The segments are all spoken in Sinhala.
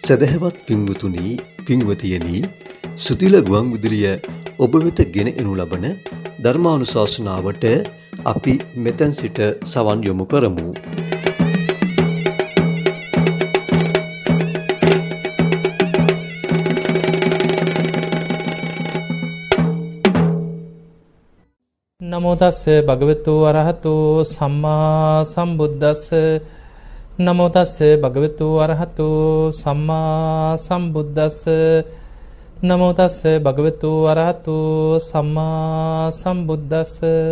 සදහවත් පින්වතුනි පින්වතියනි සුතිල ගුවන් විදුලිය ඔබ වෙත ගෙන එනු ලබන ධර්මානුශාසනාවට අපි මෙතෙන් සිට සවන් යොමු කරමු. නමෝ තස්ස භගවතු අරහතෝ සම්මා සම්බුද්දස්ස නමෝ තස්ස භගවතු අරහතෝ සම්මා සම්බුද්දස්ස නමෝ තස්ස භගවතු අරහතෝ සම්මා සම්බුද්දස්ස.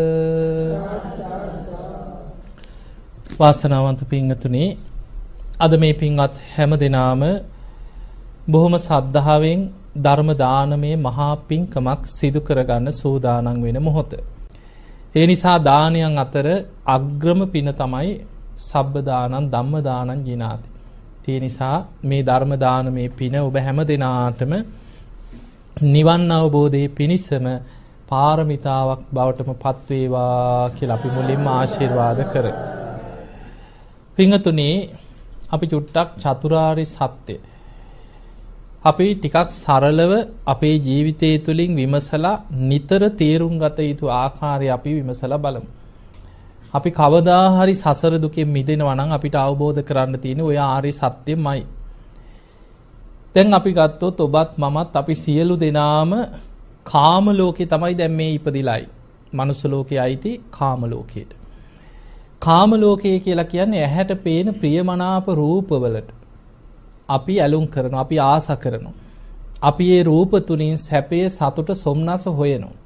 වාසනාවන්ත පින්වතුනි, අද මේ පින්වත් හැම දිනාම බොහොම සද්ධාවෙන් ධර්ම දානමය මහා පින්කමක් සිදු කරගන්න සූදානම් වෙන මොහොත. ඒ නිසා දානයන් අතර අග්‍රම පින තමයි සබ්බ දානං ධම්ම දානං ජිනාති. ඒ නිසා මේ ධර්ම දානමේ පින ඔබ හැම දිනාටම නිවන් අවබෝධයේ පිණිසම පාරමිතාවක් බවටම පත් වේවා කියලා අපි මුලින්ම ආශිර්වාද කරමු. පින්වතුනි, අපි චුට්ටක් චතුරාර්ය සත්‍ය අපි ටිකක් සරලව අපේ ජීවිතය තුළින් විමසලා නිතර තේරුම් ගත යුතු ආකාරය අපි විමසලා බලමු. අපි කවදා හරි සසර දුකෙන් මිදෙනවා නම් අපිට අවබෝධ කරන්න තියෙන ඔය ආර්ය සත්‍යමයි. දැන් අපි ගත්තොත් ඔබත් මමත් අපි සියලු දෙනාම කාම ලෝකේ තමයි දැන් මේ ඉපදිලායි. මනුස්ස ලෝකේ අයිති කාම ලෝකයට. කාම ලෝකය කියලා කියන්නේ ඇහැට පේන ප්‍රියමනාප රූපවලට අපි ඇලුම් කරනවා, අපි ආස කරනවා. අපි ඒ රූප තුලින් සැපේ, සතුට, සොම්නස හොයනවා.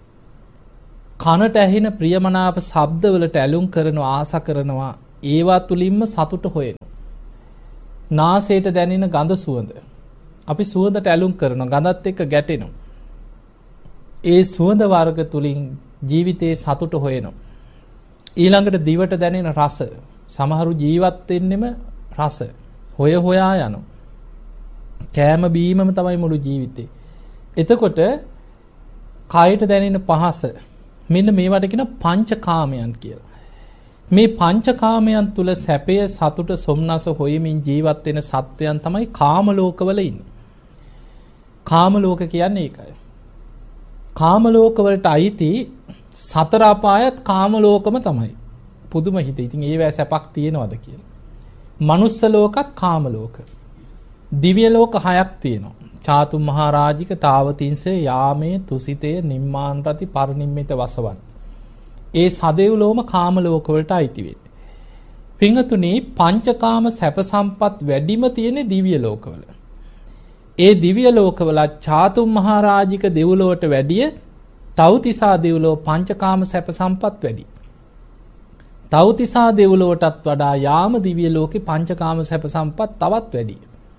කනට ඇහෙන ප්‍රියමනාප ශබ්දවලට ඇලුම් කරනවා, ආස කරනවා. ඒවා තුලින්ම සතුට හොයනවා. නාසයට දැනෙන ගඳ සුවඳ අපි සුවඳට ඇලුම් කරනවා, ගඳත් එක්ක ගැටෙනවා. ඒ සුවඳ වර්ග තුලින් ජීවිතේ සතුට හොයනවා. ඊළඟට දිවට දැනෙන රස, සමහරු ජීවත් වෙන්නෙම රස හොය හොයා යනවා. කෑම බීමම තමයි මුළු ජීවිතේ. එතකොට කායට දැනෙන පහස, මෙන්න මේවට කියන පංචකාමයන් කියලා. මේ පංචකාමයන් තුල සැපය, සතුට, සොම්නස හොයමින් ජීවත් වෙන සත්වයන් තමයි කාම ලෝකවල ඉන්නේ. කාම ලෝක කියන්නේ ඒකයි. කාම ලෝකවලට අයිති සතර අපායත් කාම ලෝකම තමයි. පුදුම හිතේ. ඉතින් ඒවැ සැපක් තියෙනවද කියලා. මනුස්ස ලෝකත් කාම ලෝක. දිව්‍ය ලෝක 6ක් තියෙනවා. චාතු මහරජික, තාවතින්සේ, යාමේ, තුසිතේ, නිම්මාන රති, පරිනිම්මිත වසවන්. ඒ සදෙව්ලෝම කාම ලෝක වලට අයිති වෙන්නේ. පින්වතුනි, පංචකාම සැප සම්පත් වැඩිම තියෙන්නේ දිව්‍ය ලෝකවල. ඒ දිව්‍ය ලෝකවල චාතු මහරජික දෙව්ලොවට වැඩිය තව්තිසා දෙව්ලොව පංචකාම සැප සම්පත් වැඩි. තව්තිසා දෙව්ලොවටත් වඩා යාම දිව්‍ය ලෝකේ පංචකාම සැප සම්පත් තවත් වැඩි.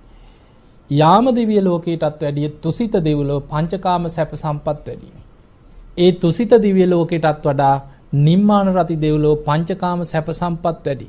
යාම දිව්‍ය ලෝකයටත් වැඩිය තුසිත දෙව්ලොව පංචකාම සැප සම්පත් වැඩි. ඒ තුසිත දිව්‍ය ලෝකයටත් වඩා නිම්මාන රති දෙව්ලොව පංචකාම සැප සම්පත් වැඩි.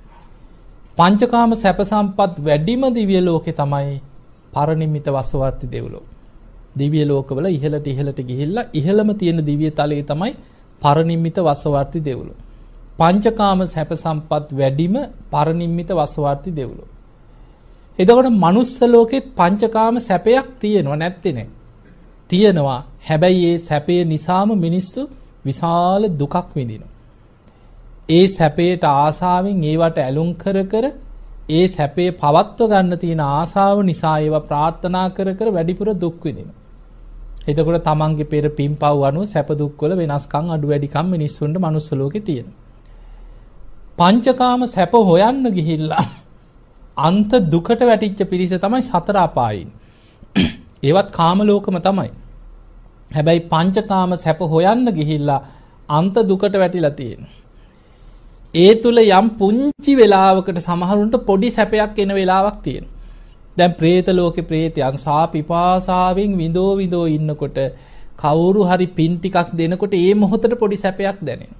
පංචකාම සැප සම්පත් වැඩිම දිව්‍ය ලෝකේ තමයි පරිනිම්මිත වසවර්ති දෙව්ලොව. දිව්‍ය ලෝකවල ඉහළට ගිහිල්ලා ඉහළම තියෙන දිව්‍ය තලයේ තමයි පරිනිම්මිත වසවර්ති දෙව්ලොව. පංචකාම සැප සම්පත් වැඩිම පරිනිම්මිත වසවර්ති දෙව්ලොව. එතකොට මනුස්ස ලෝකෙත් පංචකාම සැපයක් තියෙනවා, නැත්තේ නෑ. තියෙනවා. හැබැයි ඒ සැපේ නිසාම මිනිස්සු විශාල දුකක් විඳිනවා. ඒ සැපේට ආසාවෙන් ඒවට ඇලුම් කර කර ඒ සැපේ පවත්ව ගන්න තියෙන ආසාව නිසා ඒවා ප්‍රාර්ථනා කර කර වැඩිපුර දුක් විඳිනවා. එතකොට තමන්ගේ පෙර පින්පව් අනුව සැප දුක් වල වෙනස්කම් අඩු වැඩිකම් මිනිස්සුන්ට මනුස්ස ලෝකේ තියෙනවා. පංචකාම සැප හොයන්න ගිහිල්ලා අන්ත දුකට වැටිච්ච පිරිස තමයි සතර අපායින්. ඒවත් කාම ලෝකම තමයි. හැබැයි පංචකාම සැප හොයන්න ගිහිල්ලා අන්ත දුකට වැටිලා තියෙනවා. ඒ තුල යම් පුංචි වෙලාවකට සමහරුන්ට පොඩි සැපයක් එන වෙලාවක් තියෙනවා. දැන් പ്രേත ලෝකේ പ്രേතයන් සා පිපාසාවෙන් විඳෝ ඉන්නකොට කවුරු හරි පින් ටිකක් දෙනකොට ඒ මොහොතේ පොඩි සැපයක් දැනෙනවා.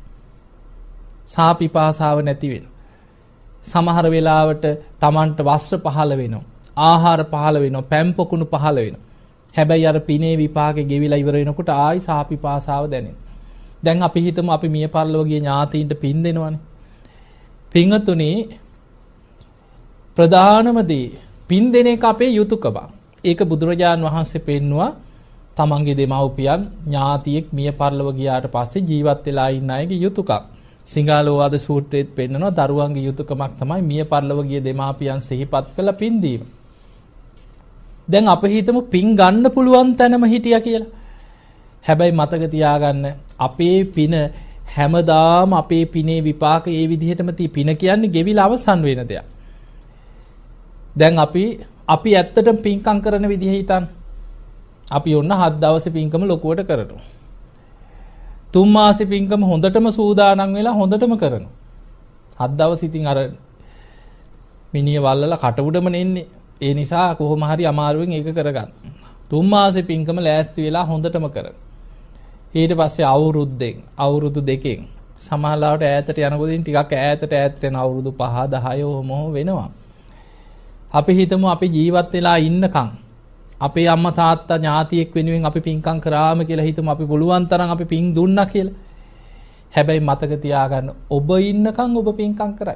සා පිපාසාව නැති වෙනවා. සමහර වෙලාවට Tamanට වස්ත්‍ර පහළ වෙනවා, ආහාර පහළ වෙනවා, පැම් පොකුණු පහළ වෙනවා. හැබැයි අර පිනේ විපාකේ ගෙවිලා ඉවර වෙනකොට ආයි සා පිපාසාව දැනෙනවා. දැන් අපි හිතමු අපි මිය පරලෝකීය ඥාතීන්ට පින් දෙනවනේ. පින්වතුනි, ප්‍රධානම දේ පින් දෙන එක අපේ යුතුයකම. ඒක බුදුරජාන් වහන්සේ පෙන්නවා තමන්ගේ දෙමව්පියන් ඥාතියෙක් මිය පරලොව ගියාට පස්සේ ජීවත් වෙලා ඉන්න අයගේ යුතුයකම්. සිංහාලෝවාද සූත්‍රයේත් පෙන්නනවා දරුවන්ගේ යුතුයකමක් තමයි මිය පරලොව ගිය දෙමාපියන් සිහිපත් කළ පින් දීම. දැන් අපි හිතමු පින් ගන්න පුළුවන් තැනම හිටියා කියලා. හැබැයි මතක තියාගන්න අපේ පින හැමදාම අපේ පිනේ විපාක ඒ විදිහටම පින කියන්නේ ගෙවිලා අවසන් වෙන දෙයක්. දැන් අපි ඇත්තටම පින්කම් කරන විදිහ හිතන්න. අපි ඔන්න 7 දවසේ පින්කම ලොකුවට කරනවා. 3 මාසේ පින්කම හොඳටම සූදානම් වෙලා හොඳටම කරනවා. 7 දවස් ඉතින් අර මිනිය වල්ලලා කට උඩම නෙන්නේ. ඒ නිසා කොහොම හරි අමාරුවෙන් ඒක කරගන්න. 3 මාසේ පින්කම ලෑස්ති වෙලා හොඳටම කරනවා. ඊට පස්සේ අවුරුදු දෙකෙන් සමහරවිට ඈතට යනකොටින් ටිකක් ඈතට යන අවුරුදු 5 10 ඔහොම වෙනවා. අපි හිතමු අපි ජීවත් වෙලා ඉන්නකම් අපේ අම්මා තාත්තා ඥාතියෙක් වෙනුවෙන් අපි පින්කම් කරාම කියලා හිතමු අපි පුළුවන් තරම් අපි පින් දුන්නා කියලා. හැබැයි මතක තියාගන්න ඔබ ඉන්නකම් ඔබ පින්කම් කරයි.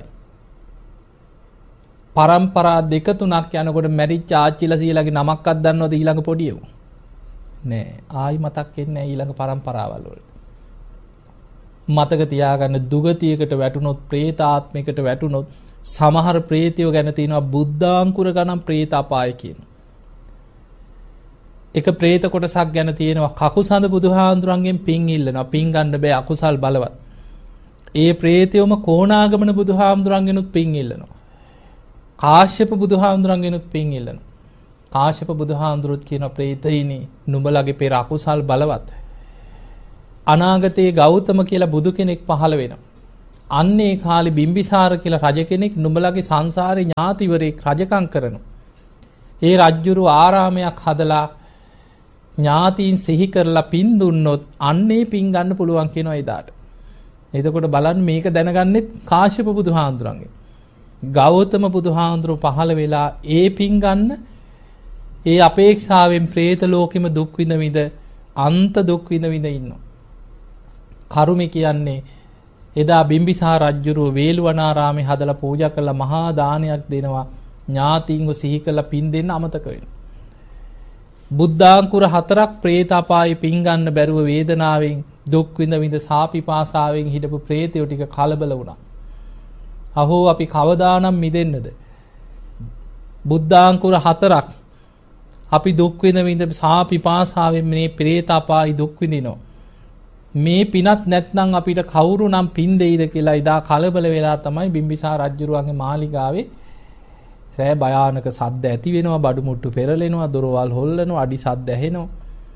පරම්පරා 2-3ක් යනකොට මැරිච්ච ආච්චිලා සීලාගේ නමක්වත් දන්නවද ඊළඟ පොඩියෝ? නෑ. ආයි මතක් වෙන්නේ නෑ ඊළඟ පරම්පරාවල් වල. මතක තියාගන්න දුගතියකට වැටුනොත් പ്രേතාත්මයකට වැටුනොත් සමහර ප්‍රේතයෝ ගැන තියෙනවා බුද්ධාංකුර ගණන් പ്രേත අපාය කියන. එක പ്രേත කොටසක් ගැන තියෙනවා කකුසඳ බුදුහාඳුරන්ගෙන් පින් ඉල්ලනවා. පින් ගන්න බෑ අකුසල් බලවත්. ඒ പ്രേතයෝම කොණාගමන බුදුහාඳුරන්ගෙනුත් පින් ඉල්ලනවා. කාශ්‍යප බුදුහාඳුරන්ගෙනුත් පින් ඉල්ලනවා. කාශ්‍යප බුදුහාඳුරුත් කියන പ്രേතයිනි නුඹලගේ පෙර අකුසල් බලවත්. අනාගතයේ ගෞතම කියලා බුදු කෙනෙක් පහළ වෙනවා. අන්නේ කාලේ බිම්බිසාර කියලා රජ කෙනෙක් නුඹලගේ සංසාරේ ඥාතිවරයෙක් රජකම් කරනවා. ඒ රජුරු ආරාමයක් හදලා ඥාතීන් සිහි කරලා පින් දුන්නොත් අන්නේ පින් ගන්න පුළුවන් කියනවා එදාට. එතකොට බලන්න මේක දැනගන්නෙත් කාශ්‍යප බුදුහාඳුරන්ගෙන්. ගෞතම බුදුහාඳුරු පහළ වෙලා ඒ පින් ගන්න ඒ අපේක්ෂාවෙන් പ്രേත ලෝකෙම දුක් විඳ අන්ත දුක් විඳ ඉන්නවා. කරුමේ කියන්නේ එදා බිම්බිසාර රජුරුව වේළුවනාරාමේ හදලා පූජා කළා මහා දානයක් දෙනවා. ඥාතීන්ව සිහි කරලා පින් දෙන්න අමතක වෙනවා. බුද්ධාංකුර 4ක් പ്രേත අපායේ පින් ගන්න බැරුව වේදනාවෙන් දුක් විඳ සාපිපාසාවෙන් හිටපු പ്രേතයෝ ටික කලබල වුණා. අහෝ අපි කවදානම් මිදෙන්නද? බුද්ධාංකුර 4ක් අපි දුක් විඳ සාපිපාසාවෙන් මේ പ്രേත අපායේ දුක් විඳිනවා. මේ පිනත් නැත්නම් අපිට කවුරු නම් පින් දෙයිද කියලා ඉදා කලබල වෙලා තමයි බිම්බිසාර රජුරුවන්ගේ මාලිගාවේ රෑ භයානක සද්ද ඇති වෙනවා, බඩු මුට්ටු පෙරලෙනවා, දොරවල් හොල්ලනවා, අඩි සද්ද ඇහෙනවා.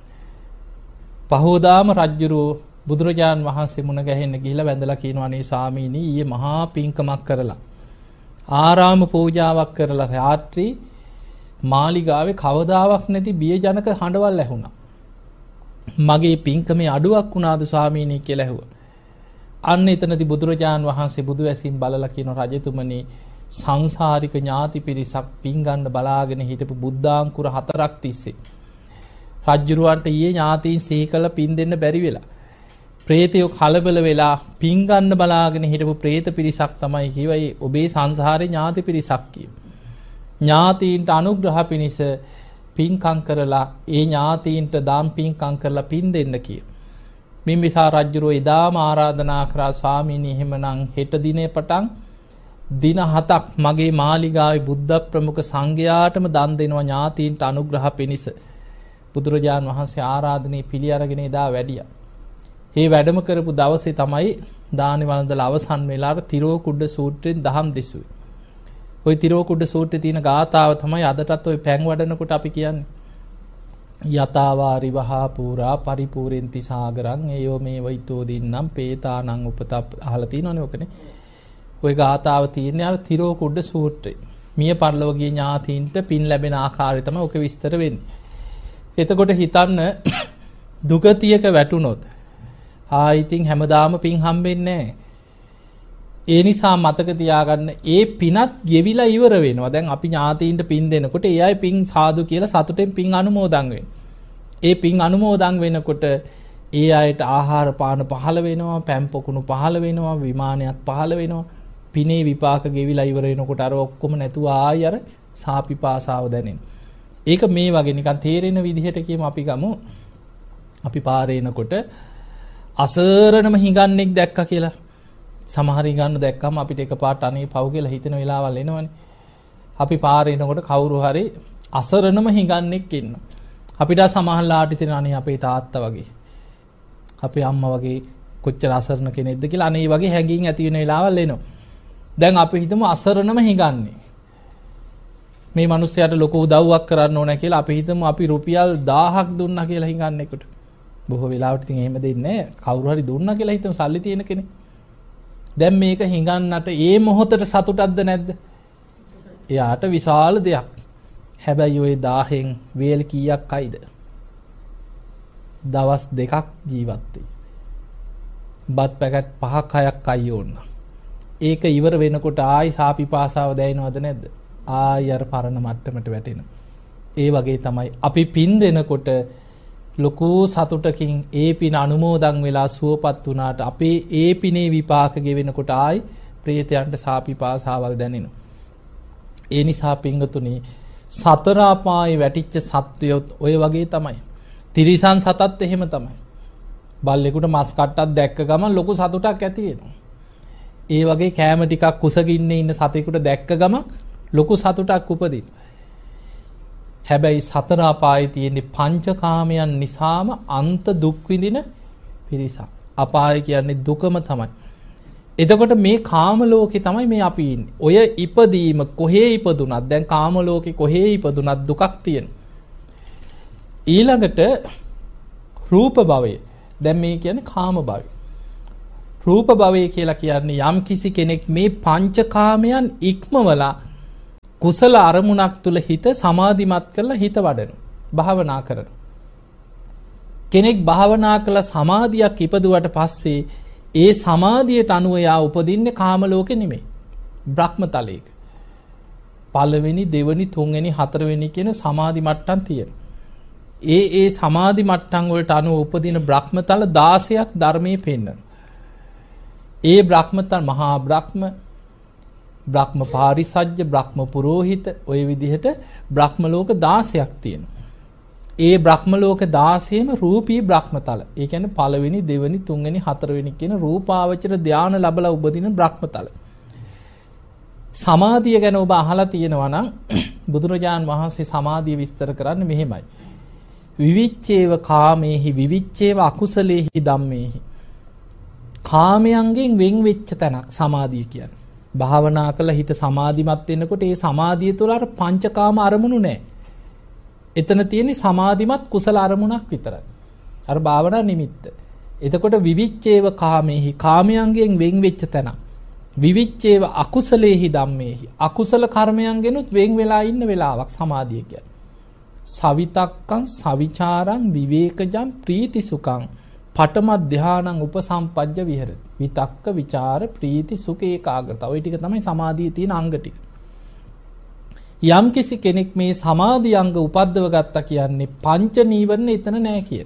පහෝදාම රජුරුව බුදුරජාන් වහන්සේ මුණ ගැහෙන්න ගිහිල්ලා වැඳලා කියනවා අනේ ස්වාමීනි ඊයේ මහා පින්කමක් කරලා ආරාම පූජාවක් කරලා රාත්‍රී මාලිගාවේ කවදාවත් නැති බියජනක හඬවල් ඇහුණා. මගේ පින්කමේ අඩුවක් වුණාද ස්වාමීනි කියලා ඇහුවා. අන්න එතනදී බුදුරජාන් වහන්සේ බුදු ඇසින් බලලා කියන රජතුමනි සංසාරික ඥාති පිරිසක් පින් ගන්න බලාගෙන හිටපු බුද්ධාංකුර 4ක් තිස්සේ රජුරවන්ට ඊයේ ඥාතීන් සිහි කළ පින් දෙන්න බැරි වෙලා പ്രേතයෝ කලබල වෙලා පින් ගන්න බලාගෙන හිටපු പ്രേත පිරිසක් තමයි කියවයි ඔබේ සංසාරේ ඥාති පිරිසක් කිය. ඥාතීන්ට අනුග්‍රහ පිණිස පින්කම් කරලා ඒ ඥාතීන්ට දාම් පින්කම් කරලා පින් දෙන්න කිය. බිම්බිසාර රජුරෝ එදාම ආරාධනා කරා ස්වාමීනි එහෙමනම් හෙට දිනේ පටන් දින 7ක් මගේ මාලිගාවේ බුද්ධ ප්‍රමුඛ සංඝයාටම දන් දෙනවා ඥාතීන්ට අනුග්‍රහ පිණිස. බුදුරජාන් වහන්සේ ආරාධනේ පිළි අරගෙන එදා වැඩියා. ඒ වැඩම කරපු දවසේ තමයි දානි වළඳලා අවසන් වෙලා තිරෝකුඩ සූත්‍රයෙන් දහම් දෙසුවේ. ওই තිරෝකුඩ සූත්‍රයේ තියෙන ගාථාව තමයි අදටත් ওই පැන් වඩනකොට අපි කියන්නේ. යතාවාරි වහා පුරා පරිපූර්ෙන්ති සාගරං ඒයෝ මේ වෛතෝ දින්නම් පේතානං උපත අහලා තියෙනවනේ ඔකනේ. ওই ගාථාව තියෙන්නේ අර තිරෝකුඩ සූත්‍රයේ. මිය පරලෝකීය ඥාතීන්ට පින් ලැබෙන ආකාරය තමයි ඔක විස්තර වෙන්නේ. එතකොට හිතන්න දුගතියක වැටුනොත් ඉතින් හැමදාම පින් හම්බෙන්නේ නැහැ. ඒ නිසා මතක තියාගන්න ඒ පිනත් ගෙවිලා ඉවර වෙනවා. දැන් අපි ඥාතීන්ට පින් දෙනකොට ඒ අය පින් සාදු කියලා සතුටෙන් පින් අනුමෝදන් වෙනවා. ඒ පින් අනුමෝදන් වෙනකොට ඒ අයට ආහාර පාන පහළ වෙනවා, පැම් පොකුණු පහළ වෙනවා, විමානයක් පහළ වෙනවා. පිනේ විපාක ගෙවිලා ඉවර වෙනකොට අර ඔක්කොම නැතුව ආයි අර සාපිපාසාව දැනෙන. ඒක මේ වගේ නිකන් තේරෙන විදිහට කියමු අපි ගමු. අපි පාරේ යනකොට අසරණම හිඟන්නෙක් දැක්කා කියලා. සමහර හිඟන්න දැක්කම අපිට එකපාරට අනේ පව් කියලා හිතෙන වෙලාවල් එනවනේ. අපි පාරේ යනකොට කවුරු හරි අසරණම හිඟන්නෙක් ඉන්නවා. අපිට සමහරලාට හිතෙන අනේ අපේ තාත්තා වගේ. අපේ අම්මා වගේ කොච්චර අසරණ කෙනෙක්ද කියලා අනේ වගේ හැඟීම් ඇති වෙන වෙලාවල් එනවා. දැන් අපි හිතමු අසරණම හිඟන්නේ. මේ මිනිස්සයාට ලොකු උදව්වක් කරන්න ඕන කියලා අපි හිතමු අපි රුපියල් 1000ක් දුන්නා කියලා හිඟන්නේකට. බොහෝ වෙලාවට ඉතින් එහෙම දෙන්නේ නැහැ. කවුරු හරි දුන්නා කියලා හිතමු සල්ලි තියෙන කෙනෙක්. දැන් මේක හිඟන්නට ඒ මොහොතට සතුටක්ද නැද්ද? එයාට විශාල දෙයක්. හැබැයි ওই 1000න් වේල් කීයක් අයිද? දවස් 2ක් ජීවත් වෙයි. බත් පැකට් 5ක් 6ක් අයි ඕන. ඒක ඉවර වෙනකොට ආයි සාපිපාසාව දැනෙනවද නැද්ද? ආයි අර පරණ මට්ටමට වැටෙනවා. ඒ වගේ තමයි අපි පින් දෙනකොට ලොකු සතුටකින් ඒ පින අනුමෝදන් වෙලා සුවපත් වුණාට අපේ ඒ පිනේ විපාක ගෙවෙනකොට ආයි ප්‍රේතයන්ට සාපිපාසාවල් දැනෙනවා. ඒ නිසා පින්වතුනි සතර අපායේ වැටිච්ච සත්වයොත් ඔය වගේ තමයි. තිරිසන් සතත් එහෙම තමයි. බල්ලෙකුට මස් කට්ටක් දැක්ක ගමන් ලොකු සතුටක් ඇති වෙනවා. ඒ වගේ කෑම ටිකක් කුසගින්නේ ඉන්න සතෙකුට දැක්ක ගමන් ලොකු සතුටක් උපදිනවා. හැබැයි සතර අපායේ තියෙන පංචකාමයන් නිසාම අන්ත දුක් විඳින පිරිසක්. අපාය කියන්නේ දුකම තමයි. එතකොට මේ කාම ලෝකේ තමයි මේ අපි ඉන්නේ. ඔය ඉපදීම කොහේ ඉපදුනත් දැන් කාම ලෝකේ කොහේ ඉපදුනත් දුකක් තියෙනවා. ඊළඟට රූප භවය. දැන් මේ කියන්නේ කාම භවය. රූප භවය කියලා කියන්නේ යම් කිසි කෙනෙක් මේ පංචකාමයන් ඉක්මවලා කුසල අරමුණක් තුල හිත සමාධිමත් කරලා හිත වඩන භාවනා කරන කෙනෙක් භාවනා කළ සමාධියක් ඉපදුවට පස්සේ ඒ සමාධියට අනුව යා උපදින්නේ කාම ලෝකෙ නෙමෙයි බ්‍රහ්ම තලයක පළවෙනි දෙවෙනි තුන්වෙනි හතරවෙනි කියන සමාධි මට්ටම් තියෙනවා. ඒ සමාධි මට්ටම් වලට අනුව උපදින බ්‍රහ්මතල 16ක් ධර්මයේ පෙන්වනවා. ඒ බ්‍රහ්මතල මහා බ්‍රහ්ම බ්‍රහ්ම පාරිසජ්ජ බ්‍රහ්ම පුරෝහිත ඔය විදිහට බ්‍රහ්ම ලෝක 16ක් තියෙනවා. ඒ බ්‍රහ්ම ලෝක 16ම රූපී බ්‍රහ්මතල. ඒ කියන්නේ පළවෙනි දෙවෙනි තුන්වෙනි හතරවෙනි කියන රූපාවචර ධානය ලැබලා උපදින බ්‍රහ්මතල. සමාධිය ගැන ඔබ අහලා තියෙනවා නම් බුදුරජාන් වහන්සේ සමාධිය විස්තර කරන්නේ මෙහෙමයි. විවිච්ඡේව කාමේහි විවිච්ඡේව අකුසලේහි ධම්මේහි. කාමයන්ගෙන් වෙන් වෙච්ච තැනක් සමාධිය කියන්නේ. භාවනා කළ හිත සමාධිමත් වෙනකොට ඒ සමාධිය තුළ අර පංචකාම අරමුණු නැහැ. එතන තියෙන්නේ සමාධිමත් කුසල අරමුණක් විතරයි. අර භාවනා නිමිත්ත. එතකොට විවිච්ඡේව කාමේහි කාමයන්ගෙන් වෙන් වෙච්ච තැනක්. විවිච්ඡේව අකුසලේහි ධම්මේහි අකුසල කර්මයන්ගෙනුත් වෙන් වෙලා ඉන්න වෙලාවක් සමාධිය කියන්නේ. සවිතක්කං සවිචාරං විවේකජං ප්‍රීති සුඛං පඨම ධානං උපසම්පජ්ජ විහෙරති. විතක්ක විචාර ප්‍රීති සුඛ ඒකාග්‍රතාව. ওই ටික තමයි සමාධියේ තියෙන අංග ටික. යම් කිසි කෙනෙක් මේ සමාධි අංග උපද්දව ගත්තා කියන්නේ පංච නීවරණ එතන නැහැ කියන.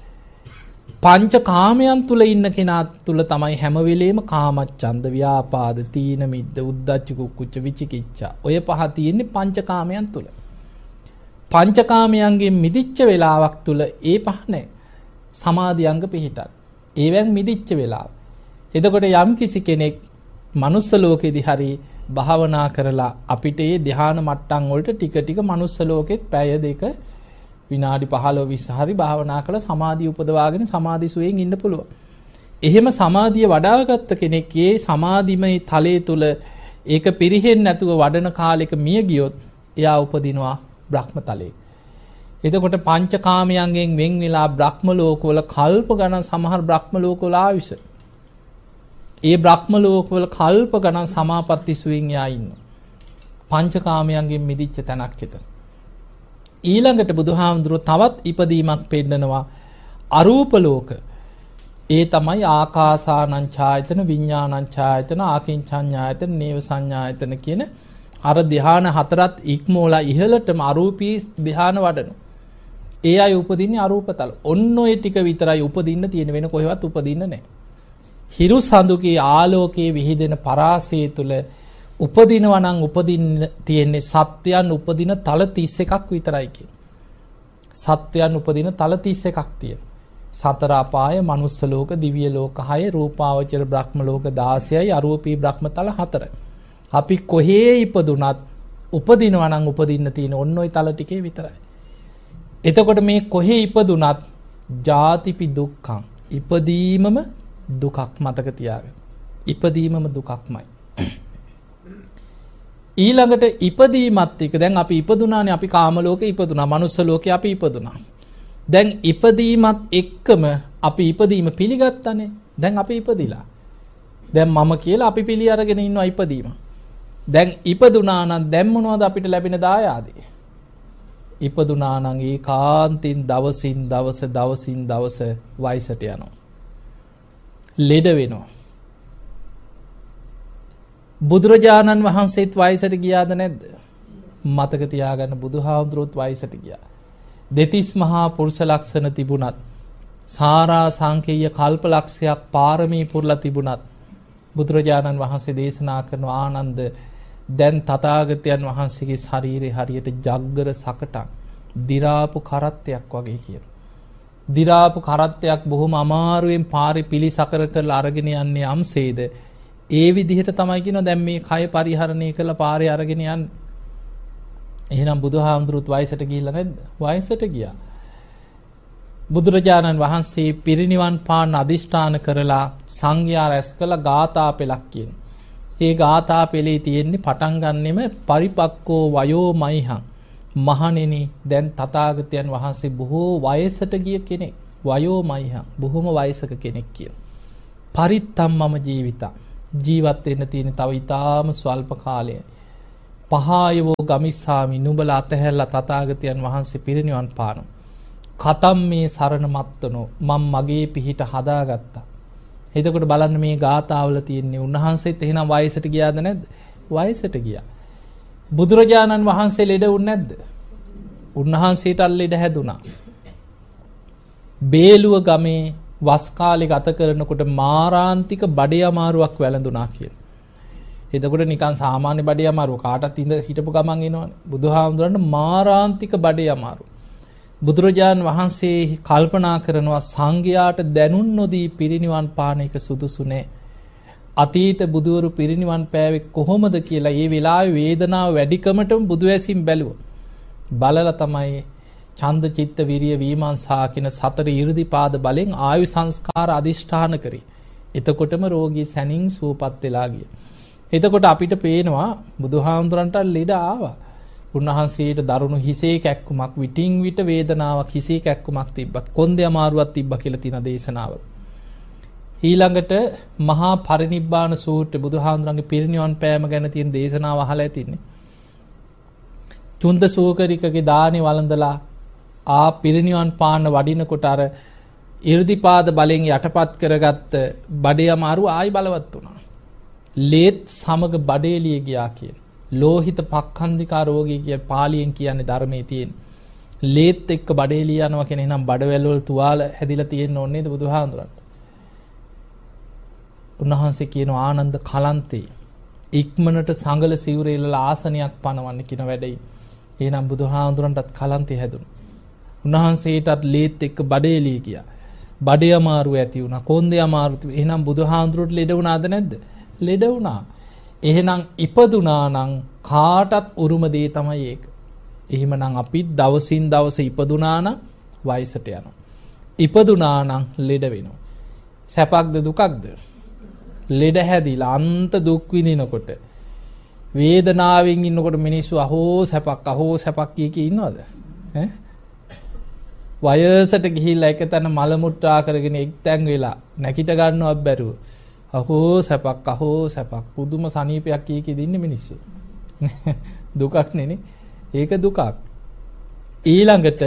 පංච කාමයන් තුල ඉන්න කෙනා තුල තමයි හැම වෙලේම කාමච්ඡන්ද ව්‍යාපාද තීන මිද්ද උද්ධච්ච කුක්කුච්ච විචිකිච්ඡා ඔය පහ තියෙන්නේ පංච කාමයන් තුල. පංච කාමයන්ගෙන් මිදිච්ච වෙලාවක් තුල ඒ පහ නැහැ. සමාධි අංග පිහිටක්. ඒවෙන් මිදිච්ච වෙලාව. එතකොට යම් කිසි කෙනෙක් මනුස්ස ලෝකෙදී හරි භාවනා කරලා අපිට මේ ධ්‍යාන මට්ටම් වලට ටික ටික මනුස්ස ලෝකෙත් පැය දෙක විනාඩි 15 20 හරි භාවනා කරලා සමාධිය උපදවාගෙන සමාධි සුවයෙන් ඉන්න පුළුවන්. එහෙම සමාධිය වඩාගත්ත කෙනෙක් ඒ සමාධිමය තලයේ තුල ඒක පිරිහෙන්නේ නැතුව වඩන කාලෙක මිය ගියොත් එයා උපදිනවා බ්‍රහ්ම තලයේ. එතකොට පංචකාමයන්ගෙන් වෙන් වෙලා බ්‍රහ්ම ලෝකවල කල්ප ගණන් සමහර බ්‍රහ්ම ලෝකවල ආයුෂ. ඒ බ්‍රහ්ම ලෝකවල කල්ප ගණන් සමාපatti සුවයෙන් යා ඉන්නවා. පංචකාමයන්ගෙන් මිදිච්ච තැනක් එතන. ඊළඟට බුදුහාමුදුරුවෝ තවත් ඉපදීමක් පෙන්නනවා අරූප ලෝක. ඒ තමයි ආකාසානං ඡායතන විඥානං ඡායතන ආකින්චඤ්ඤායතන නේව සංඥායතන කියන අර ධ්‍යාන හතරත් ඉක්මෝලා ඉහළටම අරූපී ධ්‍යාන වඩනවා. ඒ අය උපදින්නේ අරූපතල. ඔන්න ඔය ටික විතරයි උපදින්න තියෙන වෙන කොහෙවත් උපදින්න නැහැ. හිරු සඳුකේ ආලෝකයේ විහිදෙන පරාසය තුල උපදිනවා නම් උපදින්න තියෙන්නේ සත්වයන් උපදින තල 31ක් විතරයි කියන. සත්වයන් උපදින තල 31ක් තියෙන. සතර අපාය, මනුස්ස ලෝක, දිව්‍ය ලෝක 6, රූපාවචර බ්‍රහ්ම ලෝක 16යි, අරූපී බ්‍රහ්ම තල 4යි. අපි කොහේ ඉපදුනත් උපදිනවා නම් උපදින්න තියෙන ඔන්න ඔය තල ටිකේ විතරයි. එතකොට මේ කොහේ ඉපදුනත් ජාතිපි දුක්ඛං, ඉපදීමම දුකක් මතක තියාගන්න. ඉපදීමම දුකක්මයි. ඊළඟට ඉපදීමත් එක්ක දැන් අපි ඉපදුනානේ, අපි කාම ලෝකේ ඉපදුනා, මනුස්ස ලෝකේ අපි ඉපදුනා. දැන් ඉපදීමත් එක්කම අපි ඉපදීම පිළිගත්තානේ. දැන් අපි ඉපදිලා. දැන් මම කියලා අපි පිළි අරගෙන ඉන්නවා ඉපදීම. දැන් ඉපදුනා නම් දැන් මොනවද අපිට ලැබෙන දායාදේ? ඉපදුනා නම් ඒකාන්තින් දවසින් දවස වයසට යනවා. ලෙඩ වෙනවා. බුදුරජාණන් වහන්සේත් වයසට ගියාද නැද්ද? මතක තියාගන්න, බුදුහාමුදුරුවෝත් වයසට ගියා. දෙතිස් මහා පුරුෂ ලක්ෂණ තිබුණත්, සාරා සංකේය කල්ප ලක්ෂයක් පාරමී පුරලා තිබුණත්, බුදුරජාණන් වහන්සේ දේශනා කරන ආනන්ද දැන් තථාගතයන් වහන්සේගේ ශරීරය හරියට ජග්ගර සකටක්, දිරාපු කරත්තයක් වගේ කියනවා. දිරාපු කරත්තයක් බොහොම අමාරුවෙන් පාරේ පිළිසකර කරලා අරගෙන යන්නේ යම්සේද, ඒ විදිහට තමයි කියනවා දැන් මේ කය පරිහරණය කරලා පාරේ අරගෙන යන්නේ. එහෙනම් බුදුහාමුදුරුවෝත් වයසට ගිහිල්ලා නැද්ද? වයසට ගියා. බුදුරජාණන් වහන්සේ පිරිනිවන් පාන අදිෂ්ඨාන කරලා සංඝයා රැස් කළ ගාථා පෙළක් කියන. ඒ ගාථා පෙළේ තියෙන්නේ පටන් ගන්නෙම පරිපක්කෝ වයෝ මයිහං. මහණෙනි දැන් තථාගතයන් වහන්සේ බොහෝ වයසට ගිය කෙනෙක්. වයෝ මයිහං, බොහොම වයසක කෙනෙක් කියන. පරිත්තම් මම ජීවිතා, ජීවත් වෙන්න තියෙන තව ඊටාම ස්වල්ප කාලයයි. පහයවෝ ගමිස්සාමි, නුඹලා අතහැරලා තථාගතයන් වහන්සේ පිරිනිවන් පානවා. කතම් මේ සරණ මත්තනෝ, මම මගේ පිහිට හදාගත්තා. එතකොට බලන්න මේ ගාථාවල තියෙන්නේ උන්වහන්සේත් එහෙනම් වයසට ගියාද නැද්ද? වයසට ගියා. බුදුරජාණන් වහන්සේ ලෙඩ වුනේ නැද්ද? උන්වහන්සේට ලෙඩ හැදුනා. බේලුව ගමේ වස් කාලේ ගත කරනකොට මාරාන්තික බඩේ අමාරුවක් වැළඳුනා කියන. එතකොට නිකන් සාමාන්‍ය බඩේ අමාරුව කාටත් ඉඳ හිටපු ගමන් එනවනේ. බුදුහාමුදුරන්ට මාරාන්තික බඩේ අමාරුව. බුදුරජාණන් වහන්සේ කල්පනා කරනවා සංඝයාට දැනුම් නොදී පිරිනිවන් පාන එක සුදුසු නෑ. අතීත බුදුවරු පිරිනිවන් පෑවේ කොහොමද කියලා ඒ වෙලාවේ වේදනාව වැඩිකමටම බුදු ඇසින් බැලුවා. බලලා තමයි ඡන්ද චිත්ත විරිය විමර්ශා කියන සතර 이르දිපාද බලෙන් ආයු සංස්කාර අදිෂ්ඨාන කරේ. එතකොටම රෝගී සැනින් සුවපත් වෙලා ගියා. එතකොට අපිට පේනවා බුදුහාමුදුරන්ට ලෙඩ ආවා. උන්වහන්සේට දරුණු හිසේ කැක්කුමක්, විටින් විට වේදනාවක්, හිසේ කැක්කුමක් තිබ්බා. කොන්දේ අමාරුවක් තිබ්බා කියලා තියෙන දේශනාවල. ඊළඟට මහා පරිනිබ්බාන සූත්‍රය බුදුහාමුදුරන්ගේ පිරිනිවන් පෑම ගැන තියෙන දේශනාව අහලා ඇතිනේ. චුන්ද සූකරිකගේ දානේ වළඳලා ආ පිරිනිවන් පාන්න වඩිනකොට අර 이르දිපාද බලෙන් යටපත් කරගත්ත බඩේ අමාරුව ආයි බලවත් වුණා. ලේත් සමග බඩේලිය ගියා කියන. ලෝහිත පක්ඛන්දිකා රෝගී කිය පාලියෙන් කියන්නේ ධර්මයේ තියෙන. ලේත් එක්ක බඩේලිය යනවා කියන එහෙනම් බඩවැල් වල තුවාල හැදිලා තියෙන්න ඕනේ නේද බුදුහාමුදුරන්ට? උන්වහන්සේ කියන ආනන්ද කලන්තේ ඉක්මනට සංගල සිවුරේලලා ආසනයක් පනවන්න කියන වැඩේ. එහෙනම් බුදුහාමුදුරන්ටත් කලන්තේ හැදුණා. උන්වහන්සේටත් ලේත් එක්ක බඩේලිය ගියා. බඩේ අමාරුව ඇති වුණා. කොන්දේ අමාරුව. එහෙනම් බුදුහාමුදුරට ලෙඩ වුණාද නැද්ද? ලෙඩ වුණා. එහෙනම් ඉපදුනා නම් කාටත් උරුම දේ තමයි ඒක. එහෙමනම් අපි දවසින් දවස ඉපදුනා නම් වයසට යනවා. ඉපදුනා නම් ලෙඩ වෙනවා. සැපක්ද දුකක්ද? ලෙඩ හැදිලා අන්ත දුක් විඳිනකොට වේදනාවෙන් ඉන්නකොට මිනිස්සු අහෝ සැපක් කිය ඉන්නවද? ඈ වයසට ගිහිල්ලා එක තැන මල මුත්‍රා කරගෙන එක්තැන් වෙලා නැගිට ගන්නවත් බැරුව අහෝ සැපක් පුදුම සනීපයක් කී දින්නේ මිනිස්සු. දුකක් නෙනේ. ඒක දුකක්. ඊළඟට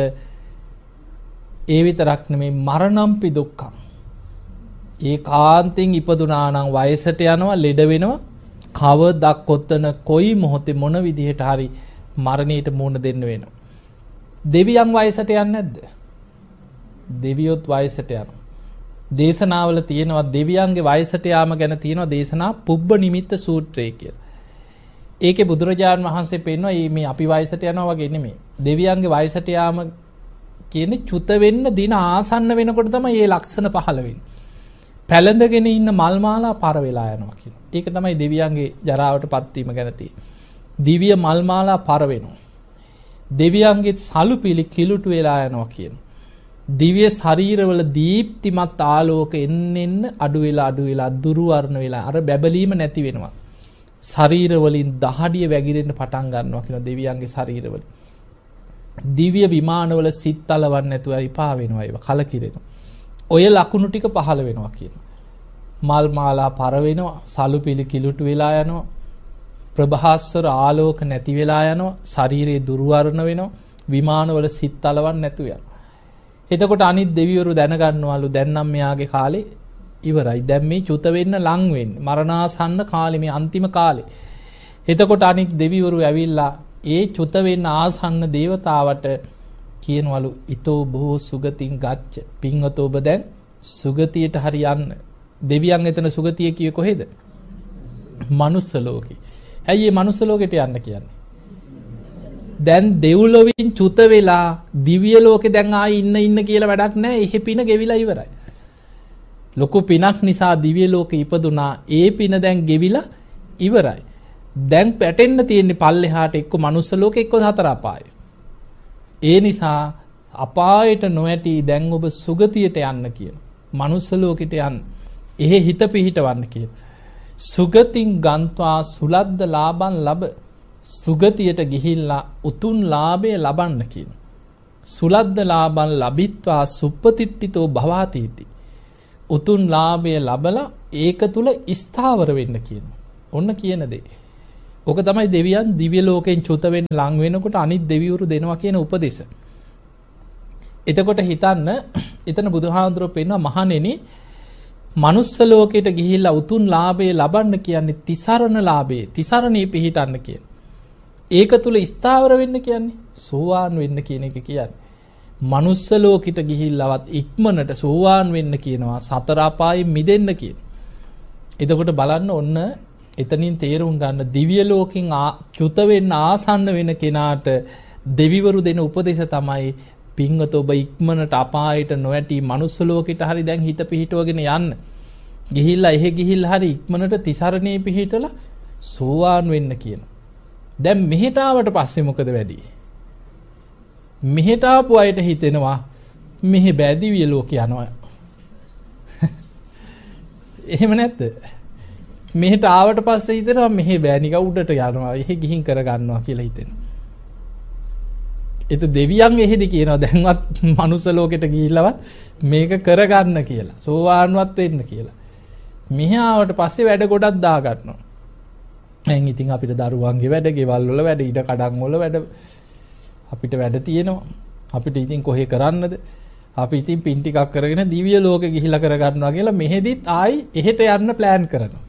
ඒ විතරක් නෙමෙයි මරණම්පි දුක්ඛං. ඒකාන්තයෙන් ඉපදුනා නම් වයසට යනවා, ලෙඩ වෙනවා. කවදක් කොතන කොයි මොහොතේ මොන විදිහට හරි මරණයට මුහුණ දෙන්න වෙනවා. දෙවියන් වයසට යන්නේ නැද්ද? දෙවියොත් වයසට යනවා. දේශනාවල තියෙනවා දෙවියන්ගේ වයසට යාම ගැන තියෙනවා දේශනා පුබ්බ නිමිත්ත සූත්‍රය කියලා. ඒකේ බුදුරජාණන් වහන්සේ පෙන්වනවා මේ අපි වයසට යනවා වගේ නෙමෙයි. දෙවියන්ගේ වයසට යාම කියන්නේ චුත වෙන්න දින ආසන්න වෙනකොට තමයි මේ ලක්ෂණ පහළ වෙන්නේ. පැලඳගෙන ඉන්න මල් මාලා පර වෙලා යනවා කියනවා. ඒක තමයි දෙවියන්ගේ ජරාවටපත් වීම ගැන තියෙන්නේ. දිව්‍ය මල් මාලා පර වෙනවා. දෙවියන්ගේ සලු පිලි කිලුටු වෙලා යනවා කියනවා. දිව්‍ය ශරීරවල දීප්තිමත් ආලෝක එන්න අඩු වෙලා දුර්වර්ණ වෙලා අර බැබලීම නැති වෙනවා. ශරීර වලින් දහඩිය වැగిරෙන්න පටන් ගන්නවා කියන දෙවියන්ගේ ශරීරවල. දිව්‍ය විමානවල සිත් තලවන්නේ නැතුව ඉපා වෙනවා ඒවා කලකිරෙනවා. ඔය ලකුණු ටික පහළ වෙනවා කියනවා. මල් මාලා පර වෙනවා, සලු පිලි කිලුටු වෙලා යනවා, ප්‍රභාස්වර ආලෝක නැති වෙලා යනවා, ශරීරයේ දුර්වර්ණ වෙනවා, විමානවල සිත් තලවන්නේ නැතුව යනවා. එතකොට අනිත් දෙවිවරු දැනගන්නවලු දැන් නම් මෙයාගේ කාලේ ඉවරයි. දැන් මේ චුත වෙන්න ලං වෙන්නේ. මරණාසන්න කාලේ මේ අන්තිම කාලේ. එතකොට අනිත් දෙවිවරු ඇවිල්ලා ඒ චුත වෙන්න ආසන්න දේවතාවට කියනවලු ඊතෝ බොහෝ සුගතින් ගච්ඡ. පින්වතෝ ඔබ දැන් සුගතියට හරි යන්න. දෙවියන් එතන සුගතිය කියේ කොහෙද? මනුස්ස ලෝකේ. ඇයි මේ මනුස්ස ලෝකෙට යන්න කියන්නේ? දැන් දෙව්ලොවින් චුත වෙලා දිව්‍ය ලෝකේ දැන් ආයි ඉන්න කියලා වැඩක් නැහැ. එහෙ පින ගෙවිලා ඉවරයි. ලොකු පිනක් නිසා දිව්‍ය ලෝකේ ඉපදුනා. ඒ පින දැන් ගෙවිලා ඉවරයි. දැන් පැටෙන්න තියෙන්නේ පල්ලෙහාට එක්ක මනුස්ස ලෝකෙ එක්ක හතර අපායේ. ඒ නිසා අපායට නොඇටි දැන් ඔබ සුගතියට යන්න කියන. මනුස්ස ලෝකෙට යන්න. එහෙ හිත පිහිටවන්න කියන. සුගතින් ගන්්වා සුලද්ද ලාභං ලබ. සුගතියට ගිහිල්ලා උතුම් ලාභය ලබන්න කියන. සුලද්ද ලාභං ලබිත්වා සුප්පතිට්ඨිතෝ භවාතීති. උතුම් ලාභය ලබලා ඒක තුල ස්ථාවර වෙන්න කියන. ඔන්න කියන දේ. ඕක තමයි දෙවියන් දිව්‍ය ලෝකෙන් චුත වෙන්න ලං වෙනකොට අනිත් දෙවිවරු දෙනවා කියන උපදේශ. එතකොට හිතන්න එතන බුදුහාඳුරෝ පෙන්වනවා මහණෙනි මනුස්ස ලෝකයට ගිහිල්ලා උතුම් ලාභය ලබන්න කියන්නේ තිසරණ ලාභේ තිසරණේ පිහිටන්න කියන. ඒක තුල ස්ථාවර වෙන්න කියන්නේ සෝවාන් වෙන්න කියන එක කියන්නේ. මනුස්ස ලෝකෙට ගිහිල්ලවත් ඉක්මනට සෝවාන් වෙන්න කියනවා සතර අපායෙන් මිදෙන්න කියන. එතකොට බලන්න ඔන්න එතනින් තේරුම් ගන්න දිව්‍ය ලෝකෙන් චුත වෙන්න ආසන්න වෙන කෙනාට දෙවිවරු දෙන උපදේශ තමයි පින්වත ඔබ ඉක්මනට අපායට නොඇටි මනුස්ස ලෝකෙට හරි දැන් හිත පිහිටවගෙන යන්න. ගිහිල්ලා එහෙ ගිහිල්ලා හරි ඉක්මනට තිසරණේ පිහිටලා සෝවාන් වෙන්න කියන. දැන් මෙහෙට ආවට පස්සේ මොකද වෙන්නේ? මෙහෙට ආපු අයට හිතෙනවා මෙහෙ බෑ දිව්‍ය ලෝක යනවා. එහෙම නැද්ද? මෙහෙට ආවට පස්සේ හිතෙනවා මෙහෙ බෑ නිකන් උඩට යනවා. එහෙ ගිහින් කර ගන්නවා කියලා හිතෙනවා. ඒත් දෙවියන් එහෙදි කියනවා දැන්වත් මනුස්ස ලෝකෙට ගිහිල්ලවත් මේක කරගන්න කියලා. සෝවාන්වත් වෙන්න කියලා. මෙහි ආවට පස්සේ වැඩ ගොඩක් දා ගන්නවා. දැන් ඉතින් අපිට දරුවන්ගේ වැඩ, ගෙවල් වල වැඩ, ඉඩ කඩන් වල වැඩ අපිට වැඩ තියෙනවා. අපිට ඉතින් කොහේ කරන්නද? අපි ඉතින් පින් ටිකක් කරගෙන දිව්‍ය ලෝකෙ ගිහිල්ලා කරගන්නවා කියලා මෙහෙදිත් ආයි එහෙට යන්න ප්ලෑන් කරනවා.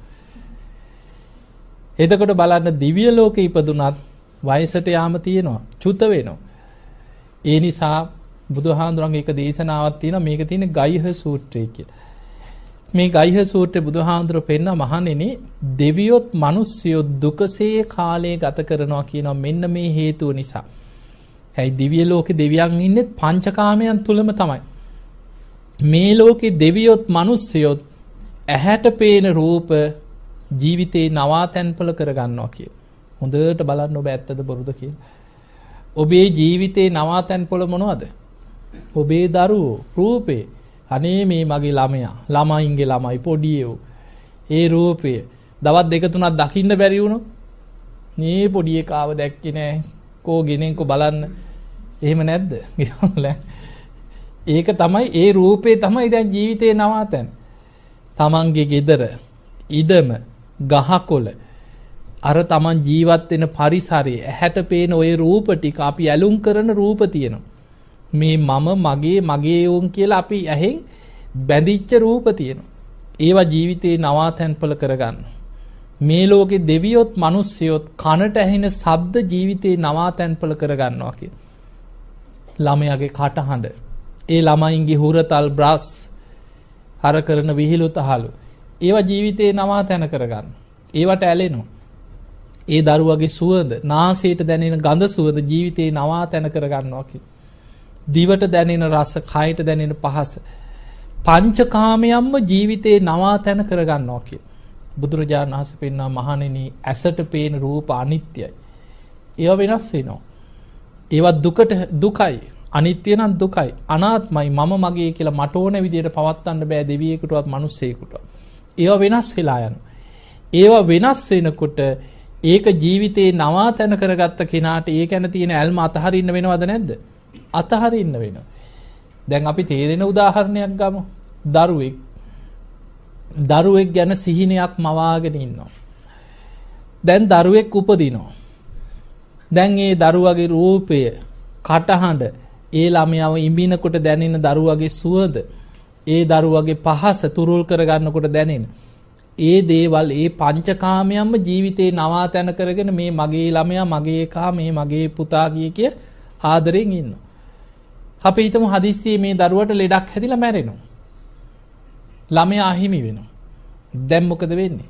එතකොට බලන්න දිව්‍ය ලෝකෙ ඉපදුනත් වයසට යාම තියෙනවා. චුත වෙනවා. ඒ නිසා බුදුහාඳුරන්ගේ එක දේශනාවක් තියෙනවා මේක තියෙන්නේ ගයිහ සූත්‍රය කියලා. මේ ගයිහ සූත්‍රයේ බුදුහාඳුර පෙන්න මහණෙනි දෙවියොත් මිනිස්සුයෝ දුකසේ කාලය ගත කරනවා කියනවා මෙන්න මේ හේතුව නිසා. හැයි දිව්‍ය ලෝකේ දෙවියන් ඉන්නේ පංචකාමයන් තුලම තමයි. මේ ලෝකේ දෙවියොත් මිනිස්සුයොත් ඇහැට පේන රූප ජීවිතේ නවාතැන්පල කරගන්නවා කියලා. හොඳට බලන්න ඔබ ඇත්තද බොරුද කියලා. ඔබේ ජීවිතේ නවාතැන්පොළ මොනවද? ඔබේ දරුවෝ රූපේ. අනේ මේ මගේ ළමයා, ළමයින්ගේ ළමයි පොඩියෝ. ඒ රූපය දවස් දෙක තුනක් දකින්න බැරි වුණොත් මේ පොඩි එකාව දැක්කේ නෑ. කෝ ගෙනෙන්කෝ බලන්න. එහෙම නැද්ද? ඒක තමයි ඒ රූපේ තමයි දැන් ජීවිතේ නවාතැන්. තමන්ගේ ගෙදර, ඉඩම, ගහකොළ අර තමන් ජීවත් වෙන පරිසරය ඇහැට පේන ওই රූප ටික අපි ඇලුම් කරන රූප තියෙනවා. මේ මම මගේ උන් කියලා අපි ඇහෙන් බැඳිච්ච රූප තියෙනවා. ඒවා ජීවිතේ නවාතැන්පල කරගන්න. මේ ලෝකේ දෙවියොත් මිනිස්සුයොත් කනට ඇහෙන ශබ්ද ජීවිතේ නවාතැන්පල කරගන්නවා කියන. ළමයාගේ කටහඬ, ඒ ළමයින්ගේ හුරතල් බ්‍රස්, අර කරන විහිළු තහළු ඒවා ජීවිතේ නවාතැන කරගන්න. ඒවට ඇලෙනවා. ඒ දරුවගේ සුවඳ, නාසයට දැනෙන ගඳ සුවඳ ජීවිතේ නවාතැන කරගන්නවා කියලා. දිවට දැනෙන රස, කයට දැනෙන පහස, පංචකාමයන්ම ජීවිතේ නවාතැන කරගන්නවා කියලා. බුදුරජාණන් වහන්සේ පෙන්වනවා මහණෙනි ඇසට පේන රූප අනිත්‍යයි. ඒවා වෙනස් වෙනවා. ඒවා දුකයි. අනිත්‍ය නම් දුකයි. අනාත්මයි. මම මගේ කියලා මට ඕන විදිහට පවත්වන්න බෑ දෙවියෙකුටවත් මිනිස්සෙකුටවත්. ඒවා වෙනස් වෙලා යනවා. ඒවා වෙනස් වෙනකොට ඒක ජීවිතේ නවාතැන කරගත්ත කෙනාට ඒ ගැන තියෙන ඇල්ම අතහරින්න වෙනවද නැද්ද? අතහරින්න වෙනවා. දැන් අපි තේරෙන උදාහරණයක් ගමු. දරුවෙක් ගැන සිහිනයක් මවාගෙන ඉන්නවා. දැන් දරුවෙක් උපදිනවා. දැන් ඒ දරුවගේ රූපය, කටහඬ, ඒ ළමයාව ඉඹිනකොට දැනෙන දරුවගේ සුවඳ, ඒ දරුවගේ පහස තුරුල් කරගන්නකොට දැනෙන ඒ දේවල්, ඒ පංචකාමයන්ම ජීවිතේ නවාතැන කරගෙන මේ මගේ ළමයා, මගේ එකා, මේ මගේ පුතා කිය ආදරෙන් ඉන්නවා. අපි හිතමු හදිස්සියේ මේ දරුවට ලෙඩක් හැදිලා මැරෙනවා. ළමයා අහිමි වෙනවා. දැන් මොකද වෙන්නේ?